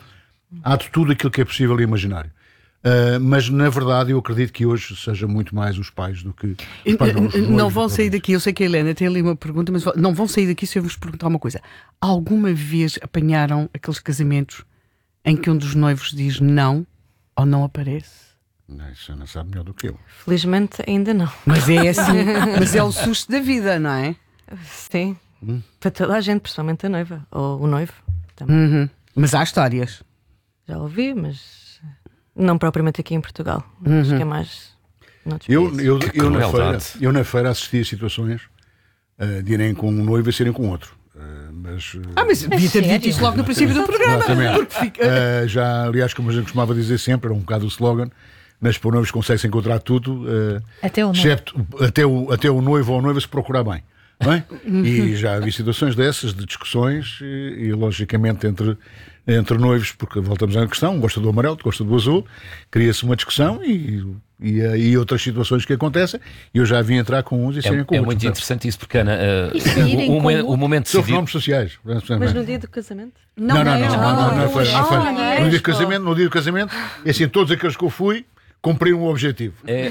Há de tudo aquilo que é possível e imaginário. Uh, mas na verdade eu acredito que hoje seja muito mais os pais do que os pais não, não vão sair daqui. Eu sei que a Helena tem ali uma pergunta, mas não vão sair daqui se eu vos perguntar uma coisa. Alguma vez apanharam aqueles casamentos em que um dos noivos diz não ou não aparece? Não, isso não sabe melhor do que eu. Felizmente ainda não. Mas é assim, mas é o susto da vida, não é? Sim, hum. para toda a gente, principalmente a noiva ou o noivo também. Uhum. Mas há histórias. Já ouvi, mas não propriamente aqui em Portugal. Uhum. Acho que é mais. Eu, eu, eu, na feira, eu na feira assisti a situações uh, de irem com um noivo e serem com outro. Uh, mas, uh... Ah, mas devia ter dito isso logo no princípio do programa. Exatamente. Fica... Uh, já, aliás, como a gente costumava dizer sempre, era um bocado o slogan: nas noivos consegue-se encontrar tudo, uh, até, o excepto, até, o, até o noivo ou a noiva se procurar bem. Não é? E já vi situações dessas, de discussões, e, e logicamente entre. Entre noivos, porque voltamos à questão, um gosta do amarelo, gosta do azul, cria-se uma discussão e, e, e outras situações que acontecem, e eu já vim entrar com uns e saírem é, com é outros. É muito portanto. Interessante isso, porque Ana, uh, o, o, o, o momento São fenómenos sociais. Mas no dia do casamento? Não, não, não, não, não, não, não, foi, não foi. No dia do casamento, no dia do casamento, é assim, todos aqueles que eu fui cumpriram o objetivo. É,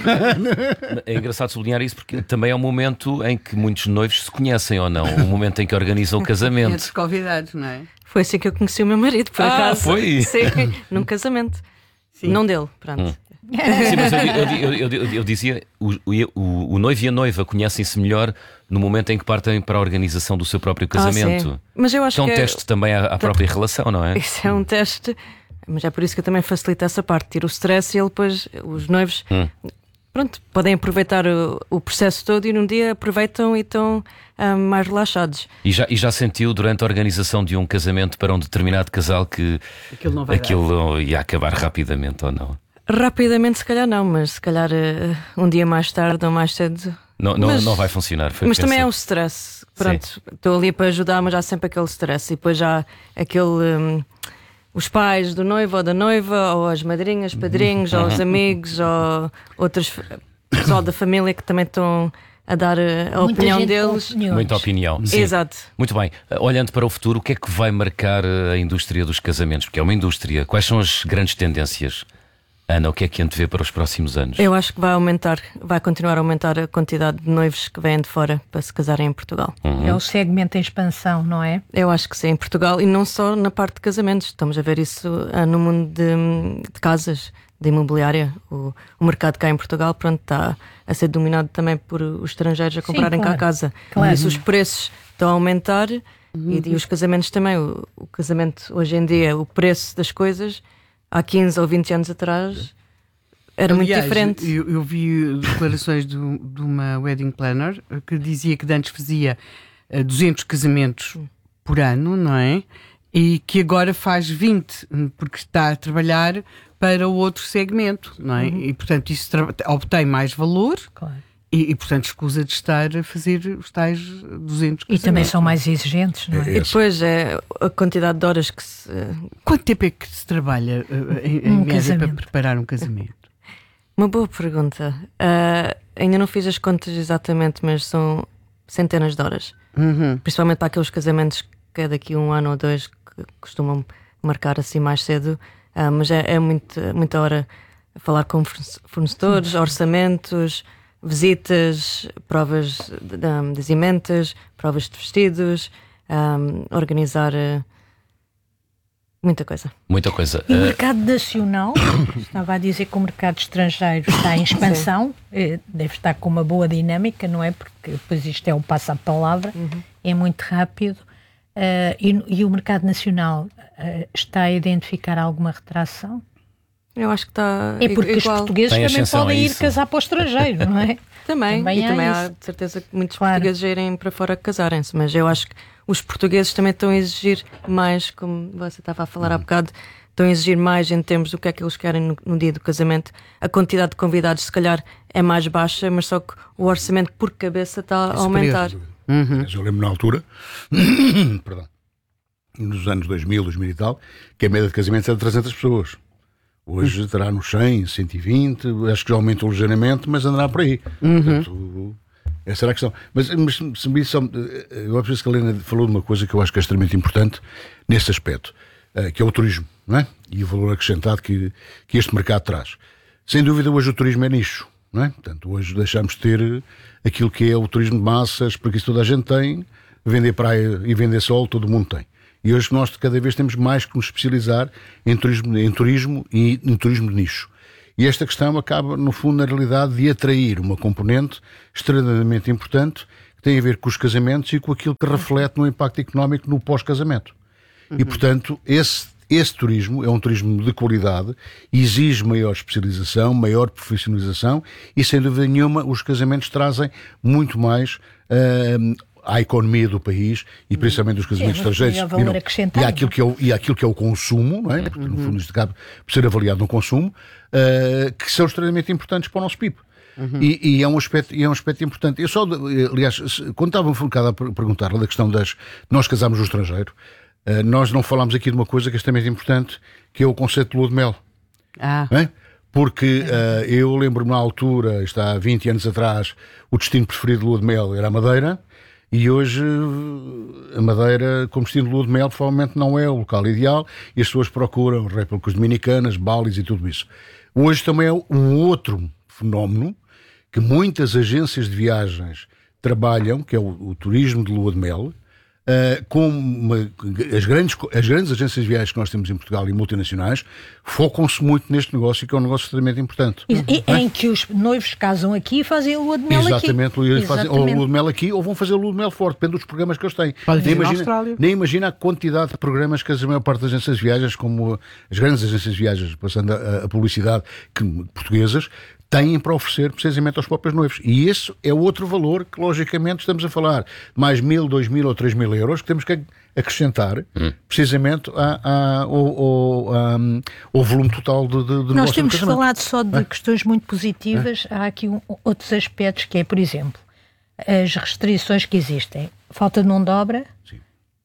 é engraçado sublinhar isso porque também é um momento em que muitos noivos se conhecem ou não, o momento em que organizam o casamento. Entre convidados, não é? Foi assim que eu conheci o meu marido, por ah, acaso. Foi? Sim, num casamento. Sim. Não dele, pronto. Hum. Sim, mas eu, eu, eu, eu, eu dizia, o, o, o noivo e a noiva conhecem-se melhor no momento em que partem para a organização do seu próprio casamento. Ah, mas eu acho que é um que teste é... também à, à própria relação, não é? Isso é um teste, mas é por isso que eu também facilito essa parte. Tiro o stress e ele depois, os noivos, hum. pronto, podem aproveitar o, o processo todo e num dia aproveitam e estão um, mais relaxados. E já, e já sentiu durante a organização de um casamento para um determinado casal que aquilo, não vai aquilo ia acabar rapidamente ou não? Rapidamente se calhar não, mas se calhar uh, um dia mais tarde ou mais cedo. Não, não, mas, não vai funcionar. Foi mas também é um stress. Pronto, estou ali para ajudar, mas há sempre aquele stress. E depois já aquele. Um, os pais do noivo ou da noiva, ou as madrinhas, padrinhos, ou os amigos, ou outros pessoal da família que também estão a dar a Muita opinião deles. Muita opinião. Sim. Exato. Muito bem. Olhando para o futuro, o que é que vai marcar a indústria dos casamentos? Porque é uma indústria. Quais são as grandes tendências? Ana, o que é que antevê para os próximos anos? Eu acho que vai aumentar, vai continuar a aumentar a quantidade de noivos que vêm de fora para se casarem em Portugal. Uhum. É o segmento em expansão, não é? Eu acho que sim, em Portugal, e não só na parte de casamentos. Estamos a ver isso uh, no mundo de, de casas, de imobiliária. O, o mercado cá em Portugal, pronto, está a ser dominado também por os estrangeiros a comprarem sim, claro. cá a casa. Claro. Por isso os preços estão a aumentar uhum. e, e os casamentos também. O, o casamento hoje em dia, o preço das coisas... Há quinze ou vinte anos atrás era Aliás, muito diferente. Eu, eu vi declarações de, de uma wedding planner que dizia que antes fazia duzentos casamentos por ano, não é? E que agora faz vinte, porque está a trabalhar para o outro segmento, não é? Uhum. E portanto isso obtém mais valor. Claro. E, e, portanto, escusa de estar a fazer os tais duzentos casamentos. E também são mais exigentes, não é? E depois é a quantidade de horas que se... Quanto tempo é que se trabalha em, em um média para preparar um casamento? Uma boa pergunta. Uh, ainda não fiz as contas exatamente, mas são centenas de horas. Uhum. Principalmente para aqueles casamentos que é daqui a um ano ou dois que costumam marcar assim mais cedo. Uh, mas é, é muito, muita hora a falar com fornecedores, sim, orçamentos... visitas, provas de, de, de emendas, provas de vestidos, um, organizar uh, muita coisa. Muita coisa. E o mercado nacional, estava a dizer que o mercado estrangeiro está em expansão, deve estar com uma boa dinâmica, não é? Porque depois isto é o passo à palavra, uhum. é muito rápido. Uh, e, e o mercado nacional uh, está a identificar alguma retração? Eu acho que está É porque igual. Os portugueses Tem também podem ir casar para o estrangeiro, não é? Também, também e há também isso. há de certeza que muitos claro. portugueses irem para fora casarem-se, mas eu acho que os portugueses também estão a exigir mais, como você estava a falar há bocado, estão a exigir mais em termos do que é que eles querem no, no dia do casamento. A quantidade de convidados se calhar é mais baixa, mas só que o orçamento por cabeça está a aumentar. Uhum. Mas eu lembro na altura, perdão, nos anos dois mil, dois mil e tal, que a média de casamentos era de trezentas pessoas. Hoje estará nos cem, cento e vinte, acho que já aumentou ligeiramente, mas andará por aí. Uhum. Portanto, essa era a questão. Mas, mas se me só, eu acho que a Helena falou de uma coisa que eu acho que é extremamente importante nesse aspecto, que é o turismo. não é? E o valor acrescentado que, que este mercado traz. Sem dúvida, hoje o turismo é nicho, não é? Portanto, hoje deixamos de ter aquilo que é o turismo de massas, porque isso toda a gente tem, vender praia e vender sol, todo mundo tem. E hoje nós cada vez temos mais que nos especializar em turismo, em turismo e em turismo de nicho. E esta questão acaba, no fundo, na realidade, de atrair uma componente extremamente importante que tem a ver com os casamentos e com aquilo que reflete no impacto económico no pós-casamento. Uhum. E, portanto, esse, esse turismo é um turismo de qualidade, exige maior especialização, maior profissionalização e, sem dúvida nenhuma, os casamentos trazem muito mais uh, à economia do país e principalmente os casamentos é, estrangeiros e, não, e, àquilo que é o, e àquilo que é o consumo, não é? Porque, no fundo, isto acaba por ser avaliado no consumo, uh, que são extremamente importantes para o nosso P I B. Uhum. E, e, é um aspecto, e é um aspecto importante. Eu só, aliás, quando estava um bocado a perguntar da questão das... Nós casamos no estrangeiro, uh, nós não falámos aqui de uma coisa que é extremamente importante, que é o conceito de lua de mel. Ah. É? Porque uh, eu lembro-me na altura, está há vinte anos atrás, o destino preferido de lua de mel era a Madeira, e hoje a Madeira, como destino de lua de mel, provavelmente não é o local ideal, e as pessoas procuram Repúblicas Dominicanas, Balis e tudo isso. Hoje também é um outro fenómeno que muitas agências de viagens trabalham, que é o, o turismo de lua de mel, uh, com uma, as, grandes, as grandes agências de viagens que nós temos em Portugal e multinacionais focam-se muito neste negócio, que é um negócio extremamente importante. E, e, é? Em que os noivos casam aqui e fazem a lua de mel Exatamente, aqui. Exatamente, fazem ou lua de mel aqui ou vão fazer a lua de mel fora, depende dos programas que eles têm. Nem imagina, nem imagina a quantidade de programas que a maior parte das agências de viagens, como as grandes agências de viagens, passando a, a publicidade, que, portuguesas, têm para oferecer precisamente aos próprios noivos. E esse é outro valor que, logicamente, estamos a falar de mais mil, dois mil ou três mil euros que temos que acrescentar hum. precisamente a, a, ao, ao, ao volume total de, de, de Nós negócio. Nós temos falado só de é? questões muito positivas. É? Há aqui um, outros aspectos que é, por exemplo, as restrições que existem. Falta de mão de obra. Sim.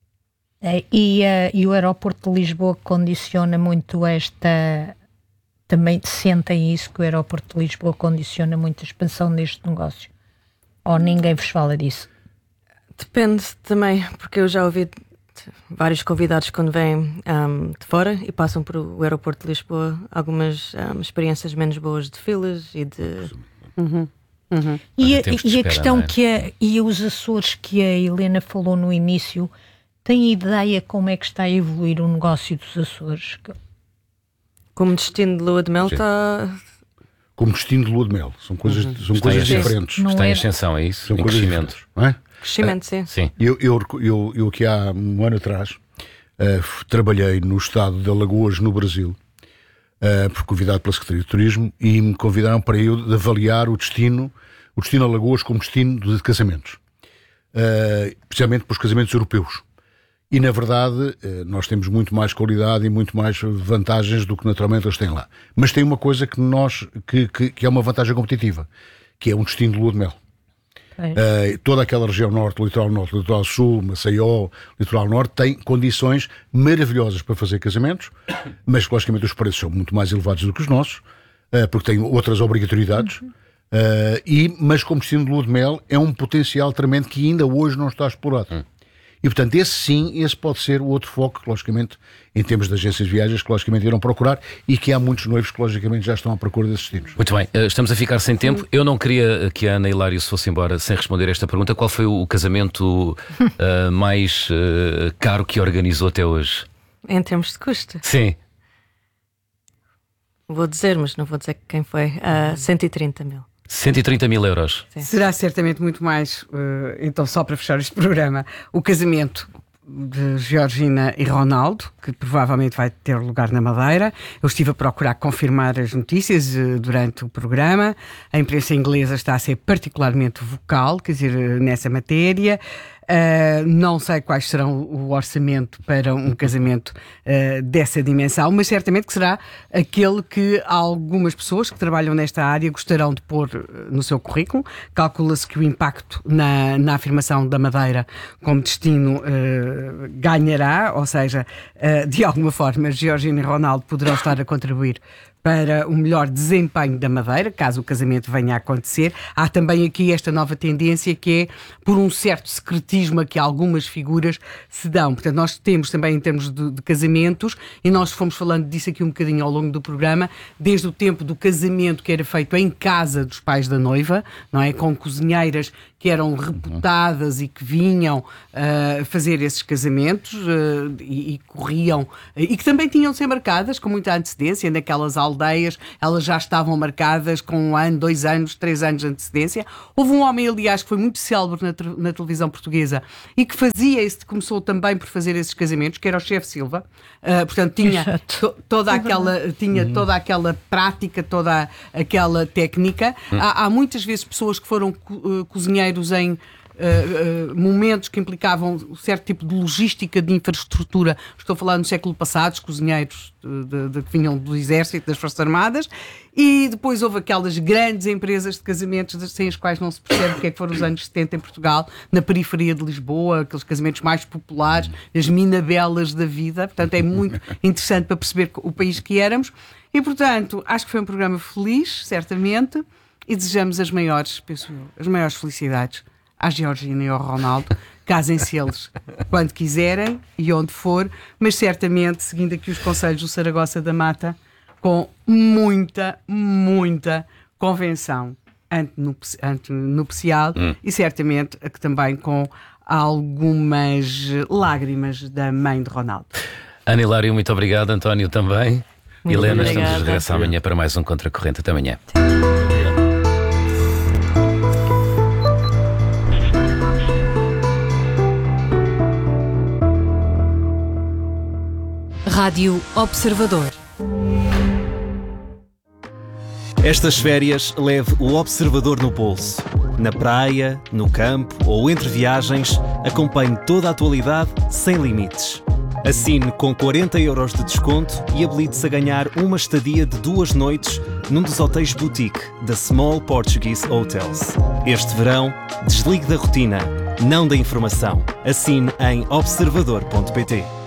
É, e, uh, e o aeroporto de Lisboa condiciona muito esta... Também sentem isso, que o aeroporto de Lisboa condiciona muito a expansão deste negócio? Ou ninguém vos fala disso? Depende também, porque eu já ouvi vários convidados quando vêm um, de fora e passam por o aeroporto de Lisboa, algumas um, experiências menos boas de filas e de... Uhum. Uhum. E, a, e esperar, a questão é? que é, e os Açores que a Helena falou no início, tem ideia como é que está a evoluir o negócio dos Açores? Como destino de lua de mel está... Como destino de lua de mel. São coisas, uhum. são coisas diferentes. Não está é... em ascensão, é isso? São em coisas crescimento. Não é? Crescimento, sim. Uh, sim. Eu, eu, eu, eu aqui há um ano atrás uh, trabalhei no estado de Alagoas, no Brasil, uh, por convidado pela Secretaria de Turismo, e me convidaram para eu de avaliar o destino, o destino Alagoas como destino de casamentos. Uh, especialmente para os casamentos europeus. E, na verdade, nós temos muito mais qualidade e muito mais vantagens do que naturalmente eles têm lá. Mas tem uma coisa que, nós, que, que, que é uma vantagem competitiva, que é um destino de lua de mel. Uh, toda aquela região norte, litoral norte, litoral sul, Maceió, litoral norte, tem condições maravilhosas para fazer casamentos, mas, logicamente, os preços são muito mais elevados do que os nossos, uh, porque têm outras obrigatoriedades. Uhum. Uh, e, mas, como destino de lua de mel, é um potencial tremendo que ainda hoje não está explorado. Uhum. E, portanto, esse sim, esse pode ser o outro foco, que, logicamente, em termos de agências de viagens, que, logicamente, irão procurar e que há muitos noivos que, logicamente, já estão à procura desses destinos. Muito bem, estamos a ficar sem tempo. Eu não queria que a Ana Hilário se fosse embora sem responder a esta pergunta. Qual foi o casamento uh, mais uh, caro que organizou até hoje? Em termos de custo? Sim. Vou dizer, mas não vou dizer quem foi. Uh, cento e trinta mil. cento e trinta mil euros. Sim. Será certamente muito mais, uh, então só para fechar este programa, o casamento de Georgina e Ronaldo, que provavelmente vai ter lugar na Madeira. Eu estive a procurar confirmar as notícias uh, durante o programa. A imprensa inglesa está a ser particularmente vocal, quer dizer, uh, nessa matéria. Uh, não sei quais serão o orçamento para um casamento uh, dessa dimensão, mas certamente que será aquele que algumas pessoas que trabalham nesta área gostarão de pôr no seu currículo. Calcula-se que o impacto na, na afirmação da Madeira como destino uh, ganhará, ou seja, uh, de alguma forma Georgina e Ronaldo poderão estar a contribuir para o melhor desempenho da Madeira, caso o casamento venha a acontecer. Há também aqui esta nova tendência que é por um certo secretismo a que algumas figuras se dão. Portanto, nós temos também em termos de, de casamentos, e nós fomos falando disso aqui um bocadinho ao longo do programa, desde o tempo do casamento que era feito em casa dos pais da noiva, não é? Com cozinheiras que eram reputadas e que vinham uh, fazer esses casamentos uh, e, e corriam, e que também tinham de ser marcadas com muita antecedência. Naquelas aldeias, elas já estavam marcadas com um ano, dois anos, três anos de antecedência. Houve um homem, aliás, que foi muito célebre na, na televisão portuguesa e que fazia esse, começou também por fazer esses casamentos, que era o chefe Silva. Uh, portanto, tinha, to, toda, aquela, tinha uhum. toda aquela prática, toda aquela técnica. Uhum. Há, há muitas vezes pessoas que foram co, uh, cozinheiros em uh, uh, momentos que implicavam um certo tipo de logística de infraestrutura. Estou a falar no século passado, os cozinheiros de, de, de, que vinham do Exército, das Forças Armadas, e depois houve aquelas grandes empresas de casamentos sem as quais não se percebe o que é que foram os anos setenta em Portugal, na periferia de Lisboa, aqueles casamentos mais populares, as minabelas da vida. Portanto, é muito interessante para perceber o país que éramos. E, portanto, acho que foi um programa feliz, certamente, e desejamos as maiores, penso eu, as maiores felicidades à Georgina e ao Ronaldo. Casem-se eles quando quiserem e onde for, mas certamente seguindo aqui os conselhos do Saragossa da Mata, com muita, muita convenção antenupcial hum. e certamente que também com algumas lágrimas da mãe de Ronaldo. Ana Hilário, muito obrigado. António também. Muito Helena, obrigada. estamos de regresso amanhã para mais um Contracorrente. Até amanhã. Rádio Observador. Estas férias leve o Observador no bolso. Na praia, no campo ou entre viagens, acompanhe toda a atualidade sem limites. Assine com quarenta euros de desconto e habilite-se a ganhar uma estadia de duas noites num dos hotéis boutique da Small Portuguese Hotels. Este verão, desligue da rotina, não da informação. Assine em observador ponto pt.